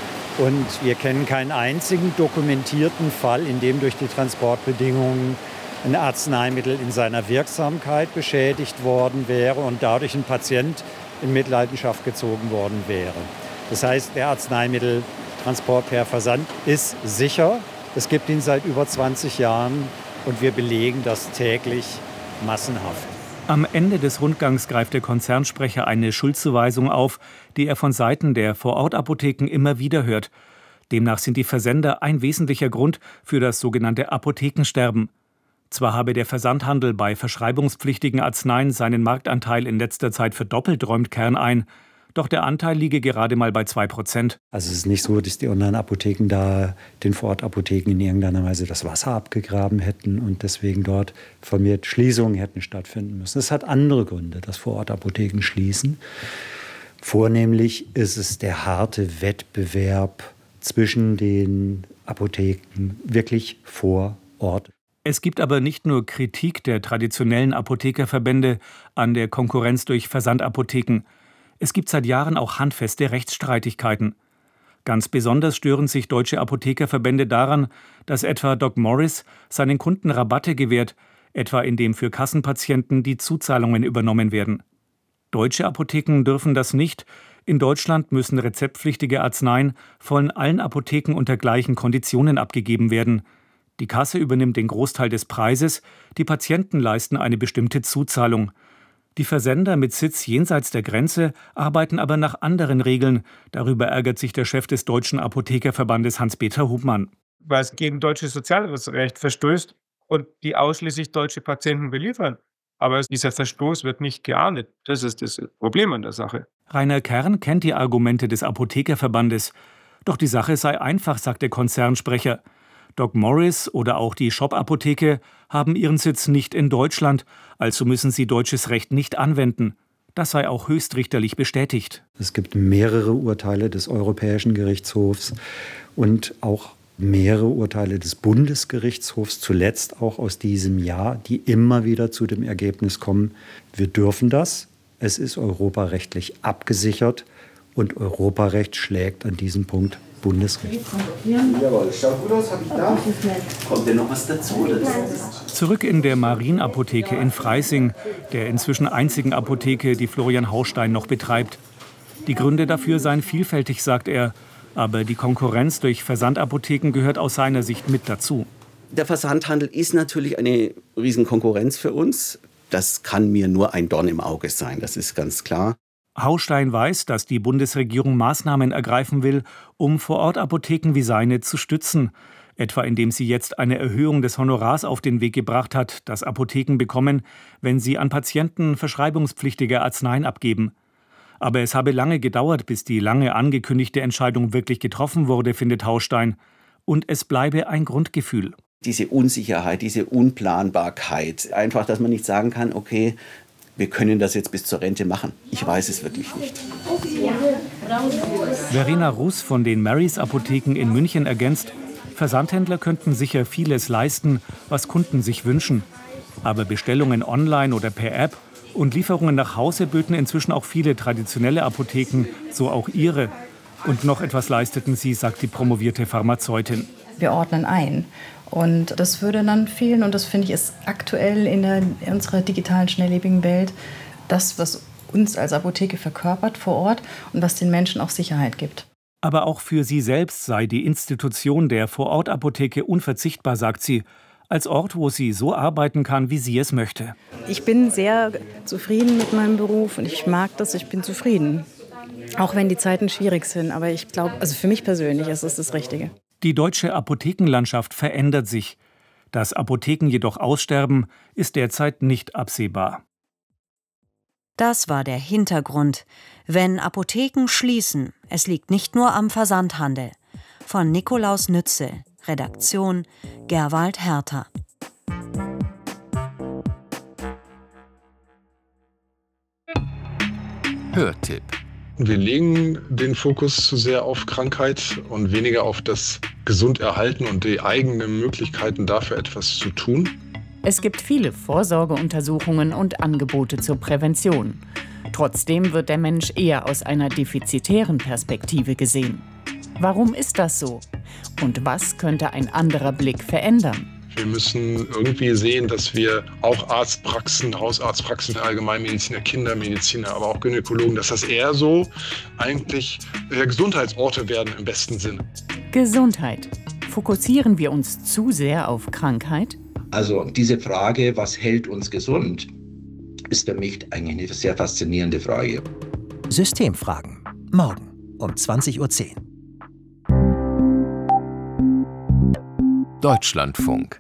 Und wir kennen keinen einzigen dokumentierten Fall, in dem durch die Transportbedingungen ein Arzneimittel in seiner Wirksamkeit beschädigt worden wäre und dadurch ein Patient in Mitleidenschaft gezogen worden wäre. Das heißt, der Arzneimitteltransport per Versand ist sicher. Es gibt ihn seit über 20 Jahren und wir belegen das täglich massenhaft. Am Ende des Rundgangs greift der Konzernsprecher eine Schuldzuweisung auf, die er von Seiten der Vorortapotheken immer wieder hört. Demnach sind die Versender ein wesentlicher Grund für das sogenannte Apothekensterben. Zwar habe der Versandhandel bei verschreibungspflichtigen Arzneien seinen Marktanteil in letzter Zeit verdoppelt, räumt Kern ein. Doch der Anteil liege gerade mal bei 2%. Also es ist nicht so, dass die Online-Apotheken da den Vorortapotheken in irgendeiner Weise das Wasser abgegraben hätten und deswegen dort vermehrt Schließungen hätten stattfinden müssen. Es hat andere Gründe, dass Vorortapotheken schließen. Vornehmlich ist es der harte Wettbewerb zwischen den Apotheken wirklich vor Ort. Es gibt aber nicht nur Kritik der traditionellen Apothekerverbände an der Konkurrenz durch Versandapotheken. Es gibt seit Jahren auch handfeste Rechtsstreitigkeiten. Ganz besonders stören sich deutsche Apothekerverbände daran, dass etwa DocMorris seinen Kunden Rabatte gewährt, etwa indem für Kassenpatienten die Zuzahlungen übernommen werden. Deutsche Apotheken dürfen das nicht. In Deutschland müssen rezeptpflichtige Arzneien von allen Apotheken unter gleichen Konditionen abgegeben werden. Die Kasse übernimmt den Großteil des Preises, die Patienten leisten eine bestimmte Zuzahlung. Die Versender mit Sitz jenseits der Grenze arbeiten aber nach anderen Regeln. Darüber ärgert sich der Chef des Deutschen Apothekerverbandes Hans-Peter Hubmann. Weil es gegen deutsches Sozialrecht verstößt und die ausschließlich deutsche Patienten beliefern. Aber dieser Verstoß wird nicht geahndet. Das ist das Problem an der Sache. Rainer Kern kennt die Argumente des Apothekerverbandes. Doch die Sache sei einfach, sagt der Konzernsprecher. Doc Morris oder auch die Shop-Apotheke haben ihren Sitz nicht in Deutschland, also müssen sie deutsches Recht nicht anwenden. Das sei auch höchstrichterlich bestätigt. Es gibt mehrere Urteile des Europäischen Gerichtshofs und auch mehrere Urteile des Bundesgerichtshofs, zuletzt auch aus diesem Jahr, die immer wieder zu dem Ergebnis kommen, wir dürfen das, es ist europarechtlich abgesichert und Europarecht schlägt an diesem Punkt Bundesrecht. Jawohl, schaut gut aus, habe ich da. Kommt denn noch was dazu? Zurück in der Marienapotheke in Freising, der inzwischen einzigen Apotheke, die Florian Haustein noch betreibt. Die Gründe dafür seien vielfältig, sagt er. Aber die Konkurrenz durch Versandapotheken gehört aus seiner Sicht mit dazu. Der Versandhandel ist natürlich eine Riesenkonkurrenz für uns. Das kann mir nur ein Dorn im Auge sein, das ist ganz klar. Haustein weiß, dass die Bundesregierung Maßnahmen ergreifen will, um Vorortapotheken wie seine zu stützen. Etwa indem sie jetzt eine Erhöhung des Honorars auf den Weg gebracht hat, das Apotheken bekommen, wenn sie an Patienten verschreibungspflichtige Arzneien abgeben. Aber es habe lange gedauert, bis die lange angekündigte Entscheidung wirklich getroffen wurde, findet Haustein. Und es bleibe ein Grundgefühl. Diese Unsicherheit, diese Unplanbarkeit, einfach, dass man nicht sagen kann, okay, wir können das jetzt bis zur Rente machen. Ich weiß es wirklich nicht. Verena Russ von den Marys Apotheken in München ergänzt, Versandhändler könnten sicher vieles leisten, was Kunden sich wünschen. Aber Bestellungen online oder per App und Lieferungen nach Hause böten inzwischen auch viele traditionelle Apotheken, so auch ihre. Und noch etwas leisteten sie, sagt die promovierte Pharmazeutin. Wir ordnen ein. Und das würde dann fehlen. Und das, finde ich, ist aktuell in unserer digitalen, schnelllebigen Welt das, was uns als Apotheke verkörpert vor Ort und was den Menschen auch Sicherheit gibt. Aber auch für sie selbst sei die Institution der Vorortapotheke unverzichtbar, sagt sie. Als Ort, wo sie so arbeiten kann, wie sie es möchte. Ich bin sehr zufrieden mit meinem Beruf und ich mag das, ich bin zufrieden. Auch wenn die Zeiten schwierig sind. Aber ich glaube, also für mich persönlich ist es das Richtige. Die deutsche Apothekenlandschaft verändert sich. Dass Apotheken jedoch aussterben, ist derzeit nicht absehbar. Das war der Hintergrund. Wenn Apotheken schließen, es liegt nicht nur am Versandhandel. Von Nikolaus Nütze, Redaktion Gerwald Herter. Hörtipp. Wir legen den Fokus zu sehr auf Krankheit und weniger auf das Gesunderhalten und die eigenen Möglichkeiten dafür etwas zu tun. Es gibt viele Vorsorgeuntersuchungen und Angebote zur Prävention. Trotzdem wird der Mensch eher aus einer defizitären Perspektive gesehen. Warum ist das so? Und was könnte ein anderer Blick verändern? Wir müssen irgendwie sehen, dass wir auch Arztpraxen, Hausarztpraxen, Allgemeinmediziner, Kindermediziner, aber auch Gynäkologen, dass das eher so eigentlich Gesundheitsorte werden im besten Sinne. Gesundheit. Fokussieren wir uns zu sehr auf Krankheit? Also diese Frage, was hält uns gesund, ist für mich eigentlich eine sehr faszinierende Frage. Systemfragen. Morgen um 20:10 Uhr. Deutschlandfunk.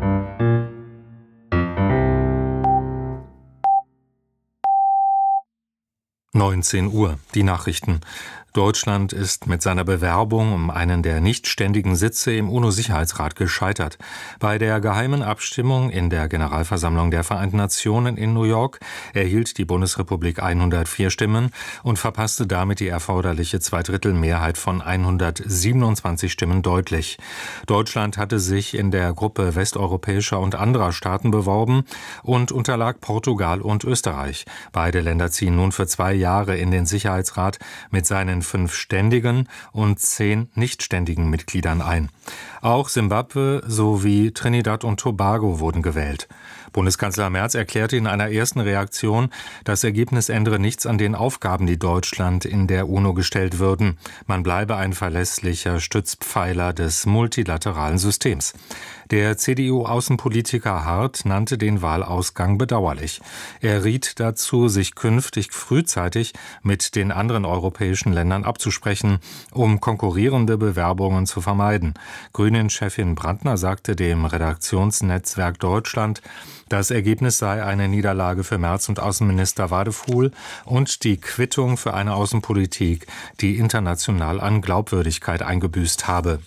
Uhr, die Nachrichten. Deutschland ist mit seiner Bewerbung um einen der nicht ständigen Sitze im UNO-Sicherheitsrat gescheitert. Bei der geheimen Abstimmung in der Generalversammlung der Vereinten Nationen in New York erhielt die Bundesrepublik 104 Stimmen und verpasste damit die erforderliche Zweidrittelmehrheit von 127 Stimmen deutlich. Deutschland hatte sich in der Gruppe westeuropäischer und anderer Staaten beworben und unterlag Portugal und Österreich. Beide Länder ziehen nun für 2 Jahre in den Sicherheitsrat mit seinen 5 ständigen und 10 nichtständigen Mitgliedern ein. Auch Simbabwe sowie Trinidad und Tobago wurden gewählt. Bundeskanzler Merz erklärte in einer ersten Reaktion, das Ergebnis ändere nichts an den Aufgaben, die Deutschland in der UNO gestellt würden. Man bleibe ein verlässlicher Stützpfeiler des multilateralen Systems. Der CDU-Außenpolitiker Hart nannte den Wahlausgang bedauerlich. Er riet dazu, sich künftig frühzeitig mit den anderen europäischen Ländern abzusprechen, um konkurrierende Bewerbungen zu vermeiden. Grünen-Chefin Brandner sagte dem Redaktionsnetzwerk Deutschland, das Ergebnis sei eine Niederlage für Merz und Außenminister Wadefuhl und die Quittung für eine Außenpolitik, die international an Glaubwürdigkeit eingebüßt habe.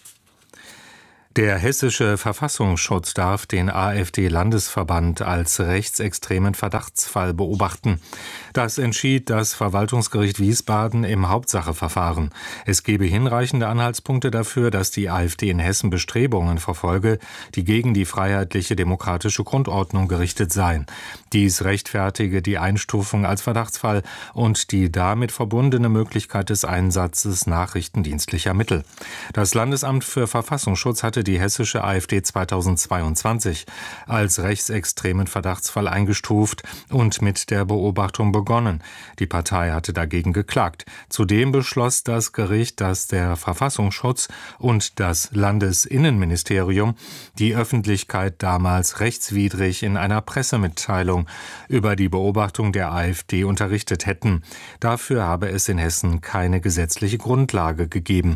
Der hessische Verfassungsschutz darf den AfD-Landesverband als rechtsextremen Verdachtsfall beobachten. Das entschied das Verwaltungsgericht Wiesbaden im Hauptsacheverfahren. Es gebe hinreichende Anhaltspunkte dafür, dass die AfD in Hessen Bestrebungen verfolge, die gegen die freiheitliche demokratische Grundordnung gerichtet seien. Dies rechtfertige die Einstufung als Verdachtsfall und die damit verbundene Möglichkeit des Einsatzes nachrichtendienstlicher Mittel. Das Landesamt für Verfassungsschutz hatte die hessische AfD 2022 als rechtsextremen Verdachtsfall eingestuft und mit der Beobachtung begonnen. Die Partei hatte dagegen geklagt. Zudem beschloss das Gericht, dass der Verfassungsschutz und das Landesinnenministerium die Öffentlichkeit damals rechtswidrig in einer Pressemitteilung über die Beobachtung der AfD unterrichtet hätten. Dafür habe es in Hessen keine gesetzliche Grundlage gegeben.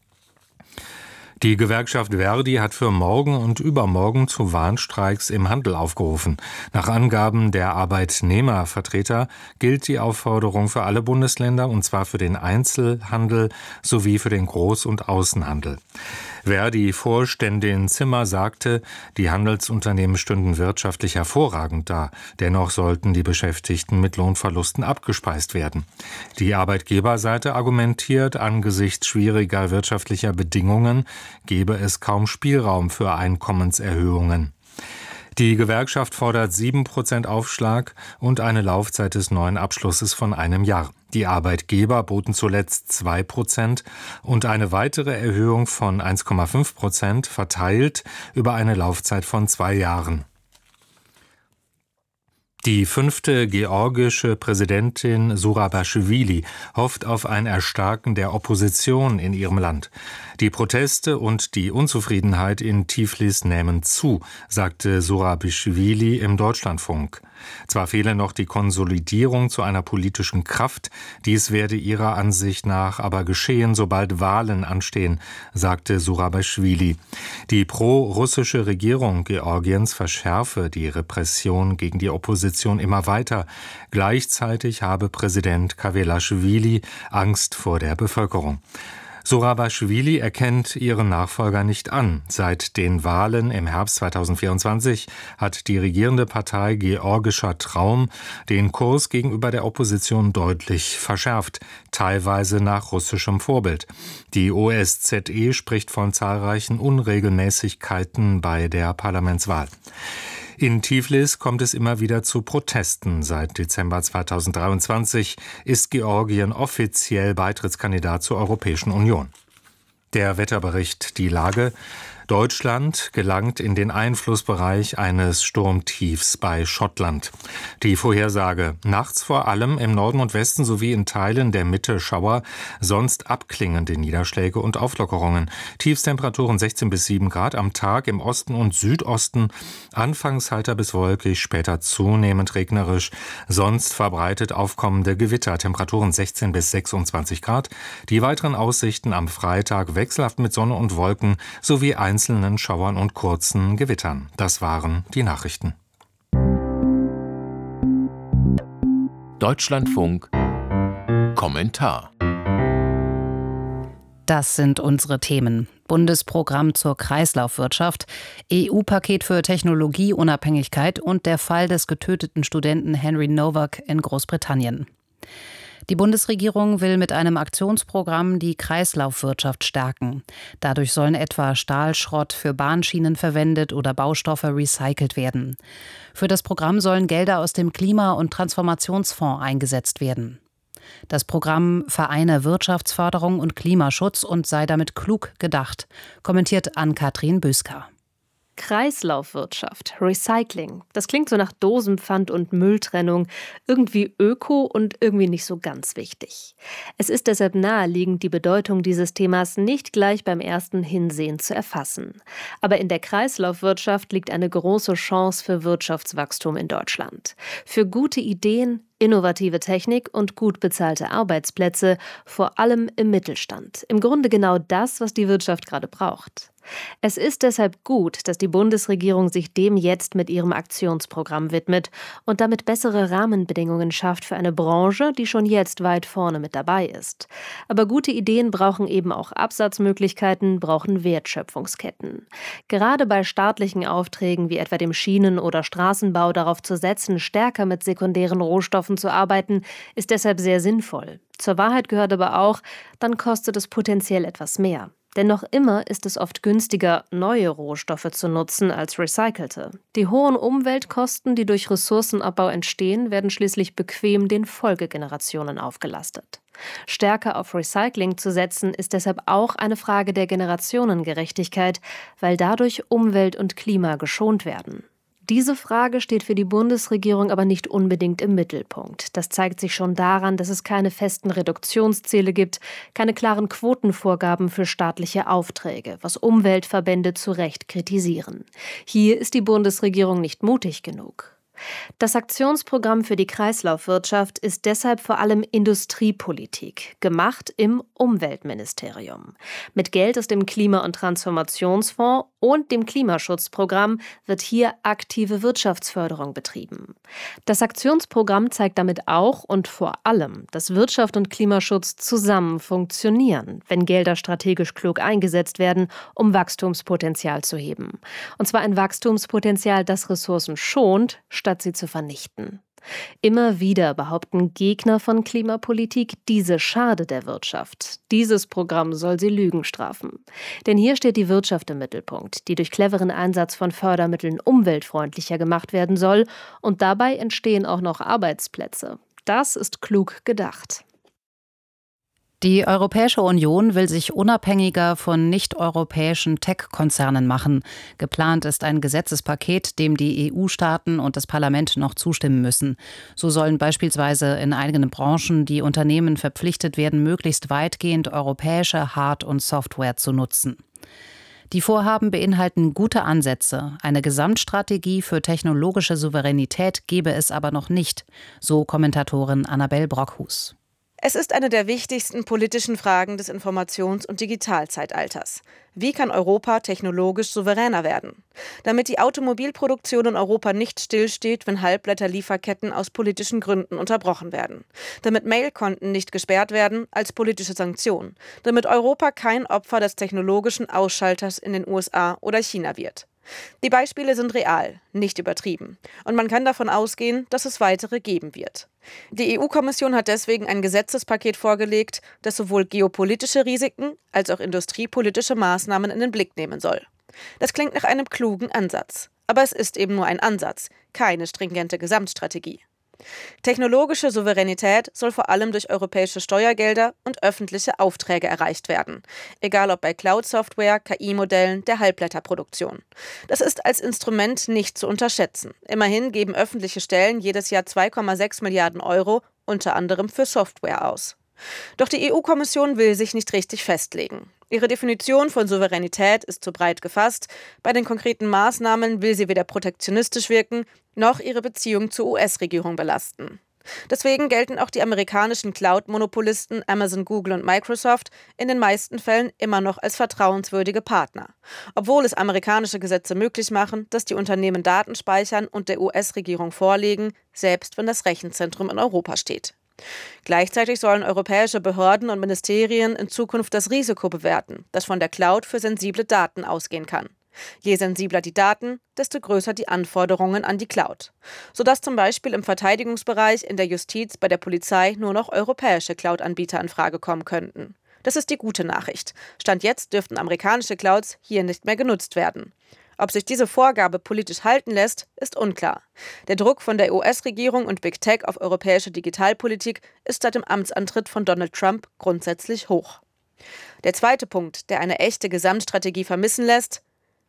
Die Gewerkschaft Verdi hat für morgen und übermorgen zu Warnstreiks im Handel aufgerufen. Nach Angaben der Arbeitnehmervertreter gilt die Aufforderung für alle Bundesländer, und zwar für den Einzelhandel sowie für den Groß- und Außenhandel. Verdi-Vorständin Zimmer sagte, die Handelsunternehmen stünden wirtschaftlich hervorragend da. Dennoch sollten die Beschäftigten mit Lohnverlusten abgespeist werden. Die Arbeitgeberseite argumentiert, angesichts schwieriger wirtschaftlicher Bedingungen gebe es kaum Spielraum für Einkommenserhöhungen. Die Gewerkschaft fordert 7% Aufschlag und eine Laufzeit des neuen Abschlusses von einem Jahr. Die Arbeitgeber boten zuletzt 2% und eine weitere Erhöhung von 1,5% verteilt über eine Laufzeit von 2 Jahren. Die 5. georgische Präsidentin Surabashvili hofft auf ein Erstarken der Opposition in ihrem Land. Die Proteste und die Unzufriedenheit in Tiflis nehmen zu, sagte Surabashvili im Deutschlandfunk. Zwar fehle noch die Konsolidierung zu einer politischen Kraft, dies werde ihrer Ansicht nach aber geschehen, sobald Wahlen anstehen, sagte Surabashvili. Die pro-russische Regierung Georgiens verschärfe die Repression gegen die Opposition immer weiter. Gleichzeitig habe Präsident Kavelashvili Angst vor der Bevölkerung. Surabashvili erkennt ihren Nachfolger nicht an. Seit den Wahlen im Herbst 2024 hat die regierende Partei Georgischer Traum den Kurs gegenüber der Opposition deutlich verschärft, teilweise nach russischem Vorbild. Die OSZE spricht von zahlreichen Unregelmäßigkeiten bei der Parlamentswahl. In Tiflis kommt es immer wieder zu Protesten. Seit Dezember 2023 ist Georgien offiziell Beitrittskandidat zur Europäischen Union. Der Wetterbericht, die Lage. Deutschland gelangt in den Einflussbereich eines Sturmtiefs bei Schottland. Die Vorhersage: nachts vor allem im Norden und Westen sowie in Teilen der Mitte Schauer, sonst abklingende Niederschläge und Auflockerungen. Tiefstemperaturen 16 bis 7 Grad am Tag im Osten und Südosten. Anfangs heiter bis wolkig, später zunehmend regnerisch. Sonst verbreitet aufkommende Gewitter. Temperaturen 16 bis 26 Grad. Die weiteren Aussichten am Freitag wechselhaft mit Sonne und Wolken sowie einzelnen Schauern und kurzen Gewittern. Das waren die Nachrichten. Deutschlandfunk Kommentar. Das sind unsere Themen. Bundesprogramm zur Kreislaufwirtschaft, EU-Paket für Technologieunabhängigkeit und der Fall des getöteten Studenten Henry Nowak in Großbritannien. Die Bundesregierung will mit einem Aktionsprogramm die Kreislaufwirtschaft stärken. Dadurch sollen etwa Stahlschrott für Bahnschienen verwendet oder Baustoffe recycelt werden. Für das Programm sollen Gelder aus dem Klima- und Transformationsfonds eingesetzt werden. Das Programm vereine Wirtschaftsförderung und Klimaschutz und sei damit klug gedacht, kommentiert Ann-Kathrin Büsker. Kreislaufwirtschaft, Recycling. Das klingt so nach Dosenpfand und Mülltrennung, irgendwie öko und irgendwie nicht so ganz wichtig. Es ist deshalb naheliegend, die Bedeutung dieses Themas nicht gleich beim ersten Hinsehen zu erfassen. Aber in der Kreislaufwirtschaft liegt eine große Chance für Wirtschaftswachstum in Deutschland. Für gute Ideen, innovative Technik und gut bezahlte Arbeitsplätze, vor allem im Mittelstand. Im Grunde genau das, was die Wirtschaft gerade braucht. Es ist deshalb gut, dass die Bundesregierung sich dem jetzt mit ihrem Aktionsprogramm widmet und damit bessere Rahmenbedingungen schafft für eine Branche, die schon jetzt weit vorne mit dabei ist. Aber gute Ideen brauchen eben auch Absatzmöglichkeiten, brauchen Wertschöpfungsketten. Gerade bei staatlichen Aufträgen wie etwa dem Schienen- oder Straßenbau darauf zu setzen, stärker mit sekundären Rohstoffen zu arbeiten, ist deshalb sehr sinnvoll. Zur Wahrheit gehört aber auch, dann kostet es potenziell etwas mehr. Denn noch immer ist es oft günstiger, neue Rohstoffe zu nutzen als recycelte. Die hohen Umweltkosten, die durch Ressourcenabbau entstehen, werden schließlich bequem den Folgegenerationen aufgelastet. Stärker auf Recycling zu setzen, ist deshalb auch eine Frage der Generationengerechtigkeit, weil dadurch Umwelt und Klima geschont werden. Diese Frage steht für die Bundesregierung aber nicht unbedingt im Mittelpunkt. Das zeigt sich schon daran, dass es keine festen Reduktionsziele gibt, keine klaren Quotenvorgaben für staatliche Aufträge, was Umweltverbände zu Recht kritisieren. Hier ist die Bundesregierung nicht mutig genug. Das Aktionsprogramm für die Kreislaufwirtschaft ist deshalb vor allem Industriepolitik, gemacht im Umweltministerium. Mit Geld aus dem Klima- und Transformationsfonds und dem Klimaschutzprogramm wird hier aktive Wirtschaftsförderung betrieben. Das Aktionsprogramm zeigt damit auch und vor allem, dass Wirtschaft und Klimaschutz zusammen funktionieren, wenn Gelder strategisch klug eingesetzt werden, um Wachstumspotenzial zu heben. Und zwar ein Wachstumspotenzial, das Ressourcen schont, statt sie zu vernichten. Immer wieder behaupten Gegner von Klimapolitik, diese schade der Wirtschaft. Dieses Programm soll sie Lügen strafen. Denn hier steht die Wirtschaft im Mittelpunkt, die durch cleveren Einsatz von Fördermitteln umweltfreundlicher gemacht werden soll. Und dabei entstehen auch noch Arbeitsplätze. Das ist klug gedacht. Die Europäische Union will sich unabhängiger von nicht-europäischen Tech-Konzernen machen. Geplant ist ein Gesetzespaket, dem die EU-Staaten und das Parlament noch zustimmen müssen. So sollen beispielsweise in einigen Branchen die Unternehmen verpflichtet werden, möglichst weitgehend europäische Hard- und Software zu nutzen. Die Vorhaben beinhalten gute Ansätze. Eine Gesamtstrategie für technologische Souveränität gebe es aber noch nicht, so Kommentatorin Annabel Brockhus. Es ist eine der wichtigsten politischen Fragen des Informations- und Digitalzeitalters. Wie kann Europa technologisch souveräner werden? Damit die Automobilproduktion in Europa nicht stillsteht, wenn Halbleiterlieferketten aus politischen Gründen unterbrochen werden. Damit Mailkonten nicht gesperrt werden als politische Sanktion. Damit Europa kein Opfer des technologischen Ausschalters in den USA oder China wird. Die Beispiele sind real, nicht übertrieben. Und man kann davon ausgehen, dass es weitere geben wird. Die EU-Kommission hat deswegen ein Gesetzespaket vorgelegt, das sowohl geopolitische Risiken als auch industriepolitische Maßnahmen in den Blick nehmen soll. Das klingt nach einem klugen Ansatz. Aber es ist eben nur ein Ansatz, keine stringente Gesamtstrategie. Technologische Souveränität soll vor allem durch europäische Steuergelder und öffentliche Aufträge erreicht werden. Egal ob bei Cloud-Software, KI-Modellen, der Halbleiterproduktion. Das ist als Instrument nicht zu unterschätzen. Immerhin geben öffentliche Stellen jedes Jahr 2,6 Milliarden Euro, unter anderem für Software aus. Doch die EU-Kommission will sich nicht richtig festlegen. Ihre Definition von Souveränität ist zu breit gefasst. Bei den konkreten Maßnahmen will sie weder protektionistisch wirken, noch ihre Beziehung zur US-Regierung belasten. Deswegen gelten auch die amerikanischen Cloud-Monopolisten Amazon, Google und Microsoft in den meisten Fällen immer noch als vertrauenswürdige Partner. Obwohl es amerikanische Gesetze möglich machen, dass die Unternehmen Daten speichern und der US-Regierung vorlegen, selbst wenn das Rechenzentrum in Europa steht. Gleichzeitig sollen europäische Behörden und Ministerien in Zukunft das Risiko bewerten, das von der Cloud für sensible Daten ausgehen kann. Je sensibler die Daten, desto größer die Anforderungen an die Cloud. Sodass zum Beispiel im Verteidigungsbereich, in der Justiz, bei der Polizei nur noch europäische Cloud-Anbieter in Frage kommen könnten. Das ist die gute Nachricht. Stand jetzt dürften amerikanische Clouds hier nicht mehr genutzt werden. Ob sich diese Vorgabe politisch halten lässt, ist unklar. Der Druck von der US-Regierung und Big Tech auf europäische Digitalpolitik ist seit dem Amtsantritt von Donald Trump grundsätzlich hoch. Der zweite Punkt, der eine echte Gesamtstrategie vermissen lässt: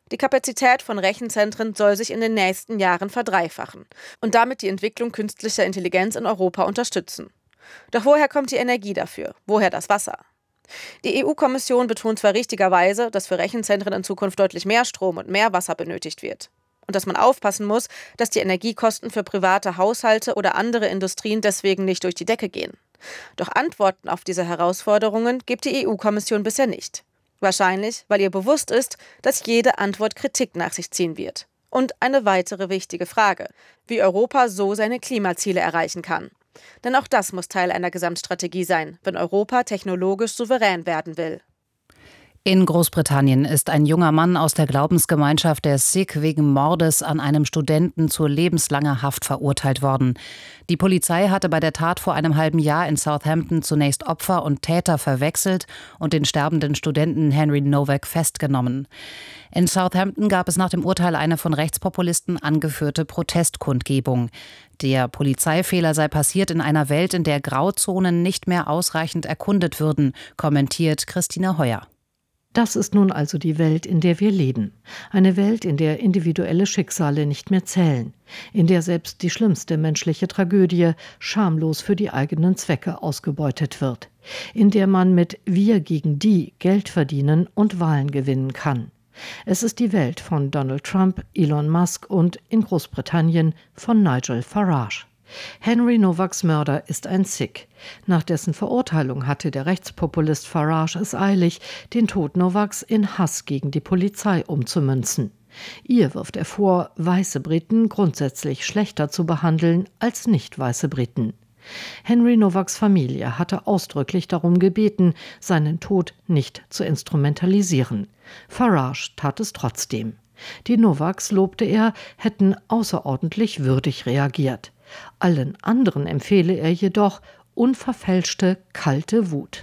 Die Kapazität von Rechenzentren soll sich in den nächsten Jahren verdreifachen und damit die Entwicklung künstlicher Intelligenz in Europa unterstützen. Doch woher kommt die Energie dafür? Woher das Wasser? Die EU-Kommission betont zwar richtigerweise, dass für Rechenzentren in Zukunft deutlich mehr Strom und mehr Wasser benötigt wird. Und dass man aufpassen muss, dass die Energiekosten für private Haushalte oder andere Industrien deswegen nicht durch die Decke gehen. Doch Antworten auf diese Herausforderungen gibt die EU-Kommission bisher nicht. Wahrscheinlich, weil ihr bewusst ist, dass jede Antwort Kritik nach sich ziehen wird. Und eine weitere wichtige Frage: wie Europa so seine Klimaziele erreichen kann. Denn auch das muss Teil einer Gesamtstrategie sein, wenn Europa technologisch souverän werden will. In Großbritannien ist ein junger Mann aus der Glaubensgemeinschaft der Sikh wegen Mordes an einem Studenten zu lebenslanger Haft verurteilt worden. Die Polizei hatte bei der Tat vor einem halben Jahr in Southampton zunächst Opfer und Täter verwechselt und den sterbenden Studenten Henry Novak festgenommen. In Southampton gab es nach dem Urteil eine von Rechtspopulisten angeführte Protestkundgebung. Der Polizeifehler sei passiert in einer Welt, in der Grauzonen nicht mehr ausreichend erkundet würden, kommentiert Christina Heuer. Das ist nun also die Welt, in der wir leben. Eine Welt, in der individuelle Schicksale nicht mehr zählen. In der selbst die schlimmste menschliche Tragödie schamlos für die eigenen Zwecke ausgebeutet wird. In der man mit Wir gegen die Geld verdienen und Wahlen gewinnen kann. Es ist die Welt von Donald Trump, Elon Musk und in Großbritannien von Nigel Farage. Henry Novaks Mörder ist ein Sikh. Nach dessen Verurteilung hatte der Rechtspopulist Farage es eilig, den Tod Novaks in Hass gegen die Polizei umzumünzen. Ihr wirft er vor, weiße Briten grundsätzlich schlechter zu behandeln als nicht weiße Briten. Henry Novaks Familie hatte ausdrücklich darum gebeten, seinen Tod nicht zu instrumentalisieren. Farage tat es trotzdem. Die Novaks, lobte er, hätten außerordentlich würdig reagiert. Allen anderen empfehle er jedoch unverfälschte, kalte Wut.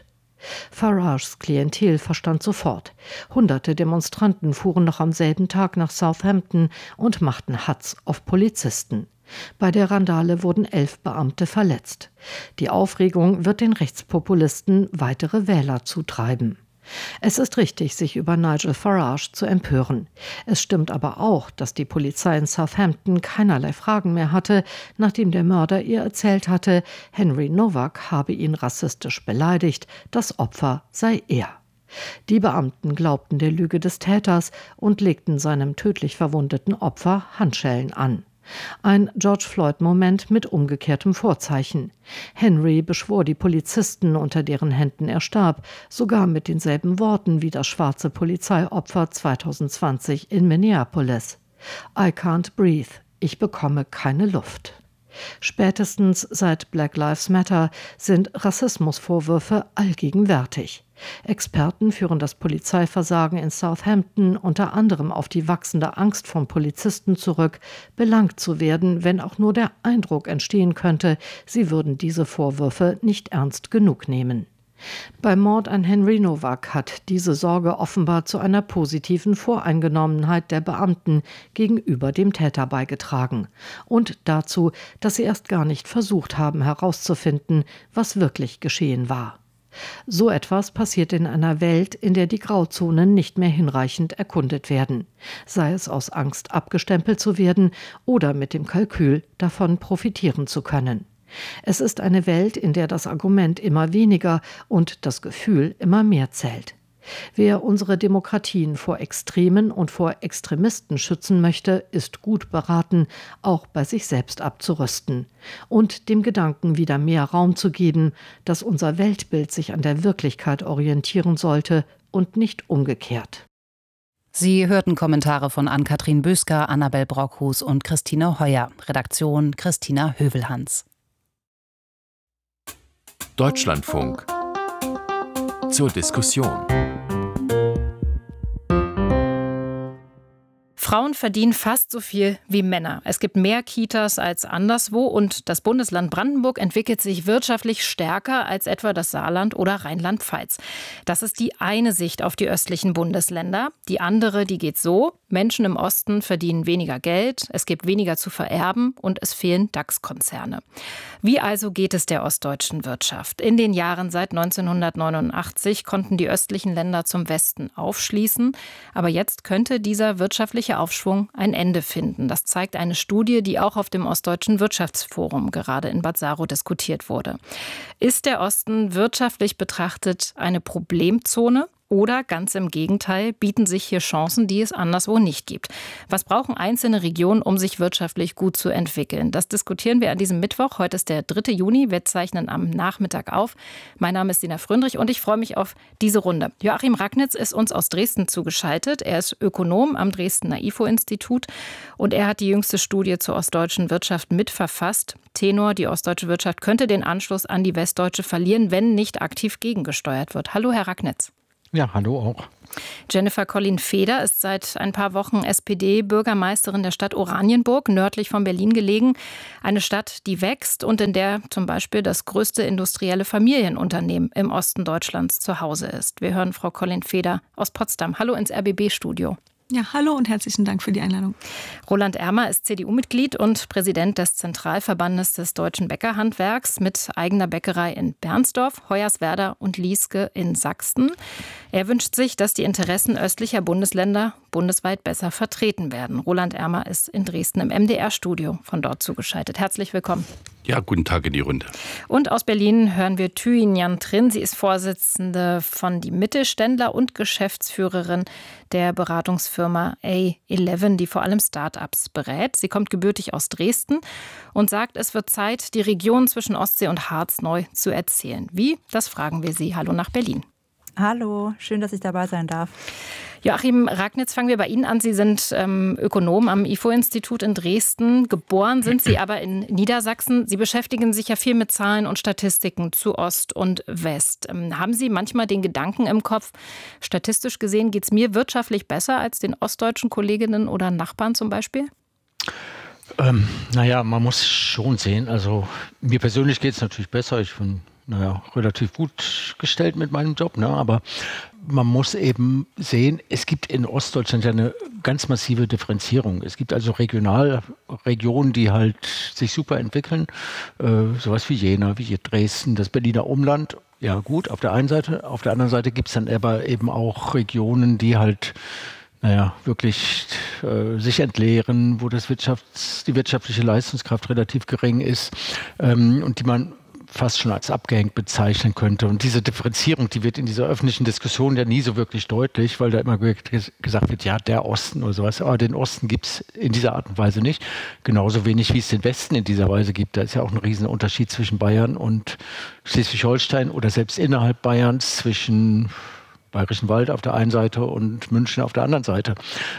Farages Klientel verstand sofort. Hunderte Demonstranten fuhren noch am selben Tag nach Southampton und machten Hatz auf Polizisten. Bei der Randale wurden 11 Beamte verletzt. Die Aufregung wird den Rechtspopulisten weitere Wähler zutreiben. Es ist richtig, sich über Nigel Farage zu empören. Es stimmt aber auch, dass die Polizei in Southampton keinerlei Fragen mehr hatte, nachdem der Mörder ihr erzählt hatte, Henry Novak habe ihn rassistisch beleidigt, das Opfer sei er. Die Beamten glaubten der Lüge des Täters und legten seinem tödlich verwundeten Opfer Handschellen an. Ein George Floyd-Moment mit umgekehrtem Vorzeichen. Henry beschwor die Polizisten, unter deren Händen er starb, sogar mit denselben Worten wie das schwarze Polizeiopfer 2020 in Minneapolis. I can't breathe. Ich bekomme keine Luft. Spätestens seit Black Lives Matter sind Rassismusvorwürfe allgegenwärtig. Experten führen das Polizeiversagen in Southampton unter anderem auf die wachsende Angst von Polizisten zurück, belangt zu werden, wenn auch nur der Eindruck entstehen könnte, sie würden diese Vorwürfe nicht ernst genug nehmen. Beim Mord an Henry Novak hat diese Sorge offenbar zu einer positiven Voreingenommenheit der Beamten gegenüber dem Täter beigetragen und dazu, dass sie erst gar nicht versucht haben herauszufinden, was wirklich geschehen war. So etwas passiert in einer Welt, in der die Grauzonen nicht mehr hinreichend erkundet werden, sei es aus Angst, abgestempelt zu werden oder mit dem Kalkül, davon profitieren zu können. Es ist eine Welt, in der das Argument immer weniger und das Gefühl immer mehr zählt. Wer unsere Demokratien vor Extremen und vor Extremisten schützen möchte, ist gut beraten, auch bei sich selbst abzurüsten und dem Gedanken wieder mehr Raum zu geben, dass unser Weltbild sich an der Wirklichkeit orientieren sollte und nicht umgekehrt. Sie hörten Kommentare von Ann-Kathrin Büsker, Annabel Brockhus und Christine Heuer. Redaktion Christina Hövelhans. Deutschlandfunk zur Diskussion. Frauen verdienen fast so viel wie Männer. Es gibt mehr Kitas als anderswo und das Bundesland Brandenburg entwickelt sich wirtschaftlich stärker als etwa das Saarland oder Rheinland-Pfalz. Das ist die eine Sicht auf die östlichen Bundesländer. Die andere, die geht so: Menschen im Osten verdienen weniger Geld, es gibt weniger zu vererben und es fehlen DAX-Konzerne. Wie also geht es der ostdeutschen Wirtschaft? In den Jahren seit 1989 konnten die östlichen Länder zum Westen aufschließen. Aber jetzt könnte dieser wirtschaftliche Aufschwung ein Ende finden. Das zeigt eine Studie, die auch auf dem Ostdeutschen Wirtschaftsforum gerade in Bad Saro diskutiert wurde. Ist der Osten wirtschaftlich betrachtet eine Problemzone? Oder ganz im Gegenteil, bieten sich hier Chancen, die es anderswo nicht gibt? Was brauchen einzelne Regionen, um sich wirtschaftlich gut zu entwickeln? Das diskutieren wir an diesem Mittwoch. Heute ist der 3. Juni. Wir zeichnen am Nachmittag auf. Mein Name ist Sina Fröndrich und ich freue mich auf diese Runde. Joachim Ragnitz ist uns aus Dresden zugeschaltet. Er ist Ökonom am Dresdner IFO-Institut und er hat die jüngste Studie zur ostdeutschen Wirtschaft mitverfasst. Tenor: Die ostdeutsche Wirtschaft könnte den Anschluss an die westdeutsche verlieren, wenn nicht aktiv gegengesteuert wird. Hallo, Herr Ragnitz. Ja, hallo auch. Jennifer Collin-Feder ist seit ein paar Wochen SPD-Bürgermeisterin der Stadt Oranienburg, nördlich von Berlin gelegen. Eine Stadt, die wächst und in der zum Beispiel das größte industrielle Familienunternehmen im Osten Deutschlands zu Hause ist. Wir hören Frau Collin-Feder aus Potsdam. Hallo ins RBB-Studio. Ja, hallo und herzlichen Dank für die Einladung. Roland Ermer ist CDU-Mitglied und Präsident des Zentralverbandes des deutschen Bäckerhandwerks mit eigener Bäckerei in Bernsdorf, Hoyerswerda und Lieske in Sachsen. Er wünscht sich, dass die Interessen östlicher Bundesländer bundesweit besser vertreten werden. Roland Ermer ist in Dresden im MDR-Studio von dort zugeschaltet. Herzlich willkommen. Ja, guten Tag in die Runde. Und aus Berlin hören wir Thuy Nhan Trinh. Sie ist Vorsitzende von Die Mittelständler und Geschäftsführerin der Beratungsfirma A11, die vor allem Start-ups berät. Sie kommt gebürtig aus Dresden und sagt, es wird Zeit, die Region zwischen Ostsee und Harz neu zu erzählen. Wie? Das fragen wir Sie. Hallo nach Berlin. Hallo, schön, dass ich dabei sein darf. Joachim Ragnitz, fangen wir bei Ihnen an. Sie sind Ökonom am IFO-Institut in Dresden. Geboren sind Sie aber in Niedersachsen. Sie beschäftigen sich ja viel mit Zahlen und Statistiken zu Ost und West. Haben Sie manchmal den Gedanken im Kopf, statistisch gesehen geht es mir wirtschaftlich besser als den ostdeutschen Kolleginnen oder Nachbarn zum Beispiel? Naja, man muss schon sehen. Also mir persönlich geht es natürlich besser. Ich bin relativ gut gestellt mit meinem Job, ne? Aber man muss eben sehen, es gibt in Ostdeutschland ja eine ganz massive Differenzierung. Es gibt also Regionen, die halt sich super entwickeln, sowas wie Jena, wie Dresden, das Berliner Umland. Ja gut, auf der einen Seite. Auf der anderen Seite gibt es dann aber eben auch Regionen, die halt wirklich sich entleeren, wo die wirtschaftliche Leistungskraft relativ gering ist und die man fast schon als abgehängt bezeichnen könnte. Und diese Differenzierung, die wird in dieser öffentlichen Diskussion ja nie so wirklich deutlich, weil da immer gesagt wird, ja, der Osten oder sowas. Aber den Osten gibt es in dieser Art und Weise nicht. Genauso wenig, wie es den Westen in dieser Weise gibt. Da ist ja auch ein Riesenunterschied zwischen Bayern und Schleswig-Holstein oder selbst innerhalb Bayerns zwischen Bayerischen Wald auf der einen Seite und München auf der anderen Seite.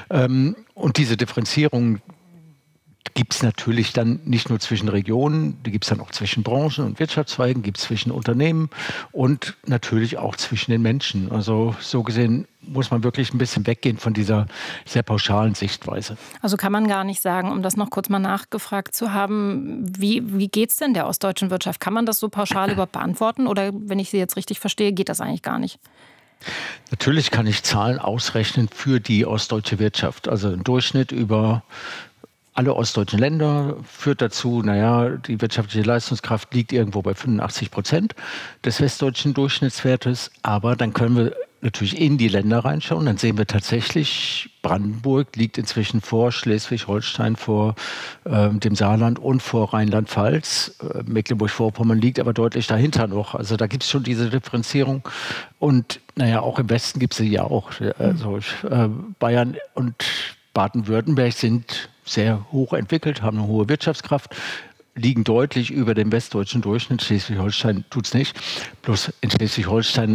Und diese Differenzierung gibt es natürlich dann nicht nur zwischen Regionen, die gibt es dann auch zwischen Branchen und Wirtschaftszweigen, gibt es zwischen Unternehmen und natürlich auch zwischen den Menschen. Also so gesehen muss man wirklich ein bisschen weggehen von dieser sehr pauschalen Sichtweise. Also kann man gar nicht sagen, um das noch kurz mal nachgefragt zu haben, wie geht es denn der ostdeutschen Wirtschaft? Kann man das so pauschal überhaupt beantworten oder, wenn ich Sie jetzt richtig verstehe, geht das eigentlich gar nicht? Natürlich kann ich Zahlen ausrechnen für die ostdeutsche Wirtschaft. Also im Durchschnitt über alle ostdeutschen Länder führt dazu, die wirtschaftliche Leistungskraft liegt irgendwo bei 85% des westdeutschen Durchschnittswertes. Aber dann können wir natürlich in die Länder reinschauen. Dann sehen wir tatsächlich, Brandenburg liegt inzwischen vor Schleswig-Holstein, vor dem Saarland und vor Rheinland-Pfalz. Mecklenburg-Vorpommern liegt aber deutlich dahinter noch. Also da gibt es schon diese Differenzierung. Und auch im Westen gibt es sie ja auch. Also Bayern und Baden-Württemberg sind sehr hoch entwickelt, haben eine hohe Wirtschaftskraft, liegen deutlich über dem westdeutschen Durchschnitt. Schleswig-Holstein tut es nicht. Bloß in Schleswig-Holstein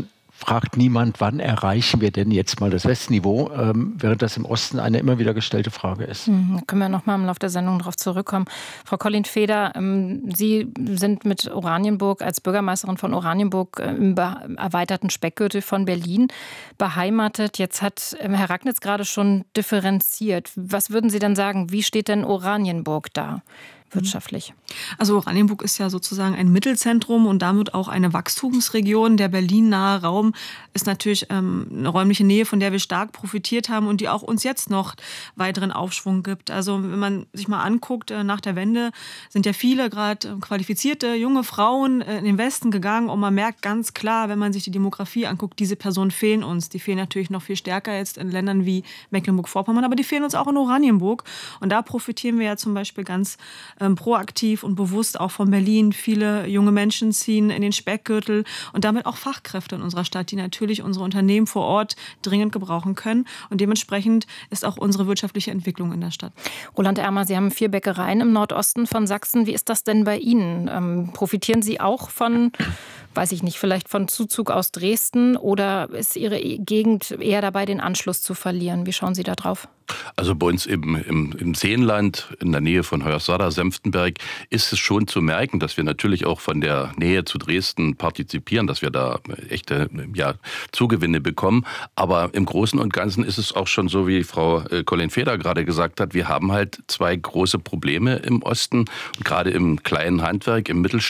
fragt niemand, wann erreichen wir denn jetzt mal das Westniveau, während das im Osten eine immer wieder gestellte Frage ist. Da können wir noch mal im Laufe der Sendung darauf zurückkommen. Frau Collin-Feder, Sie sind mit Oranienburg als Bürgermeisterin von Oranienburg im erweiterten Speckgürtel von Berlin beheimatet. Jetzt hat Herr Ragnitz gerade schon differenziert. Was würden Sie denn sagen, wie steht denn Oranienburg da wirtschaftlich? Also Oranienburg ist ja sozusagen ein Mittelzentrum und damit auch eine Wachstumsregion. Der Berlin-nahe Raum ist natürlich eine räumliche Nähe, von der wir stark profitiert haben und die auch uns jetzt noch weiteren Aufschwung gibt. Also wenn man sich mal anguckt, nach der Wende sind ja viele gerade qualifizierte junge Frauen in den Westen gegangen und man merkt ganz klar, wenn man sich die Demografie anguckt, diese Personen fehlen uns. Die fehlen natürlich noch viel stärker jetzt in Ländern wie Mecklenburg-Vorpommern, aber die fehlen uns auch in Oranienburg. Und da profitieren wir ja zum Beispiel ganz proaktiv und bewusst auch von Berlin. Viele junge Menschen ziehen in den Speckgürtel und damit auch Fachkräfte in unserer Stadt, die natürlich unsere Unternehmen vor Ort dringend gebrauchen können. Und dementsprechend ist auch unsere wirtschaftliche Entwicklung in der Stadt. Roland Ermer, Sie haben 4 Bäckereien im Nordosten von Sachsen. Wie ist das denn bei Ihnen? Profitieren Sie auch von, weiß ich nicht, vielleicht von Zuzug aus Dresden oder ist Ihre Gegend eher dabei, den Anschluss zu verlieren? Wie schauen Sie da drauf? Also bei uns im Seenland, in der Nähe von Hoyerswerda, Senftenberg, ist es schon zu merken, dass wir natürlich auch von der Nähe zu Dresden partizipieren, dass wir da echte Zugewinne bekommen. Aber im Großen und Ganzen ist es auch schon so, wie Frau Collin-Feder gerade gesagt hat, wir haben halt 2 große Probleme im Osten, und gerade im kleinen Handwerk, im Mittelstand.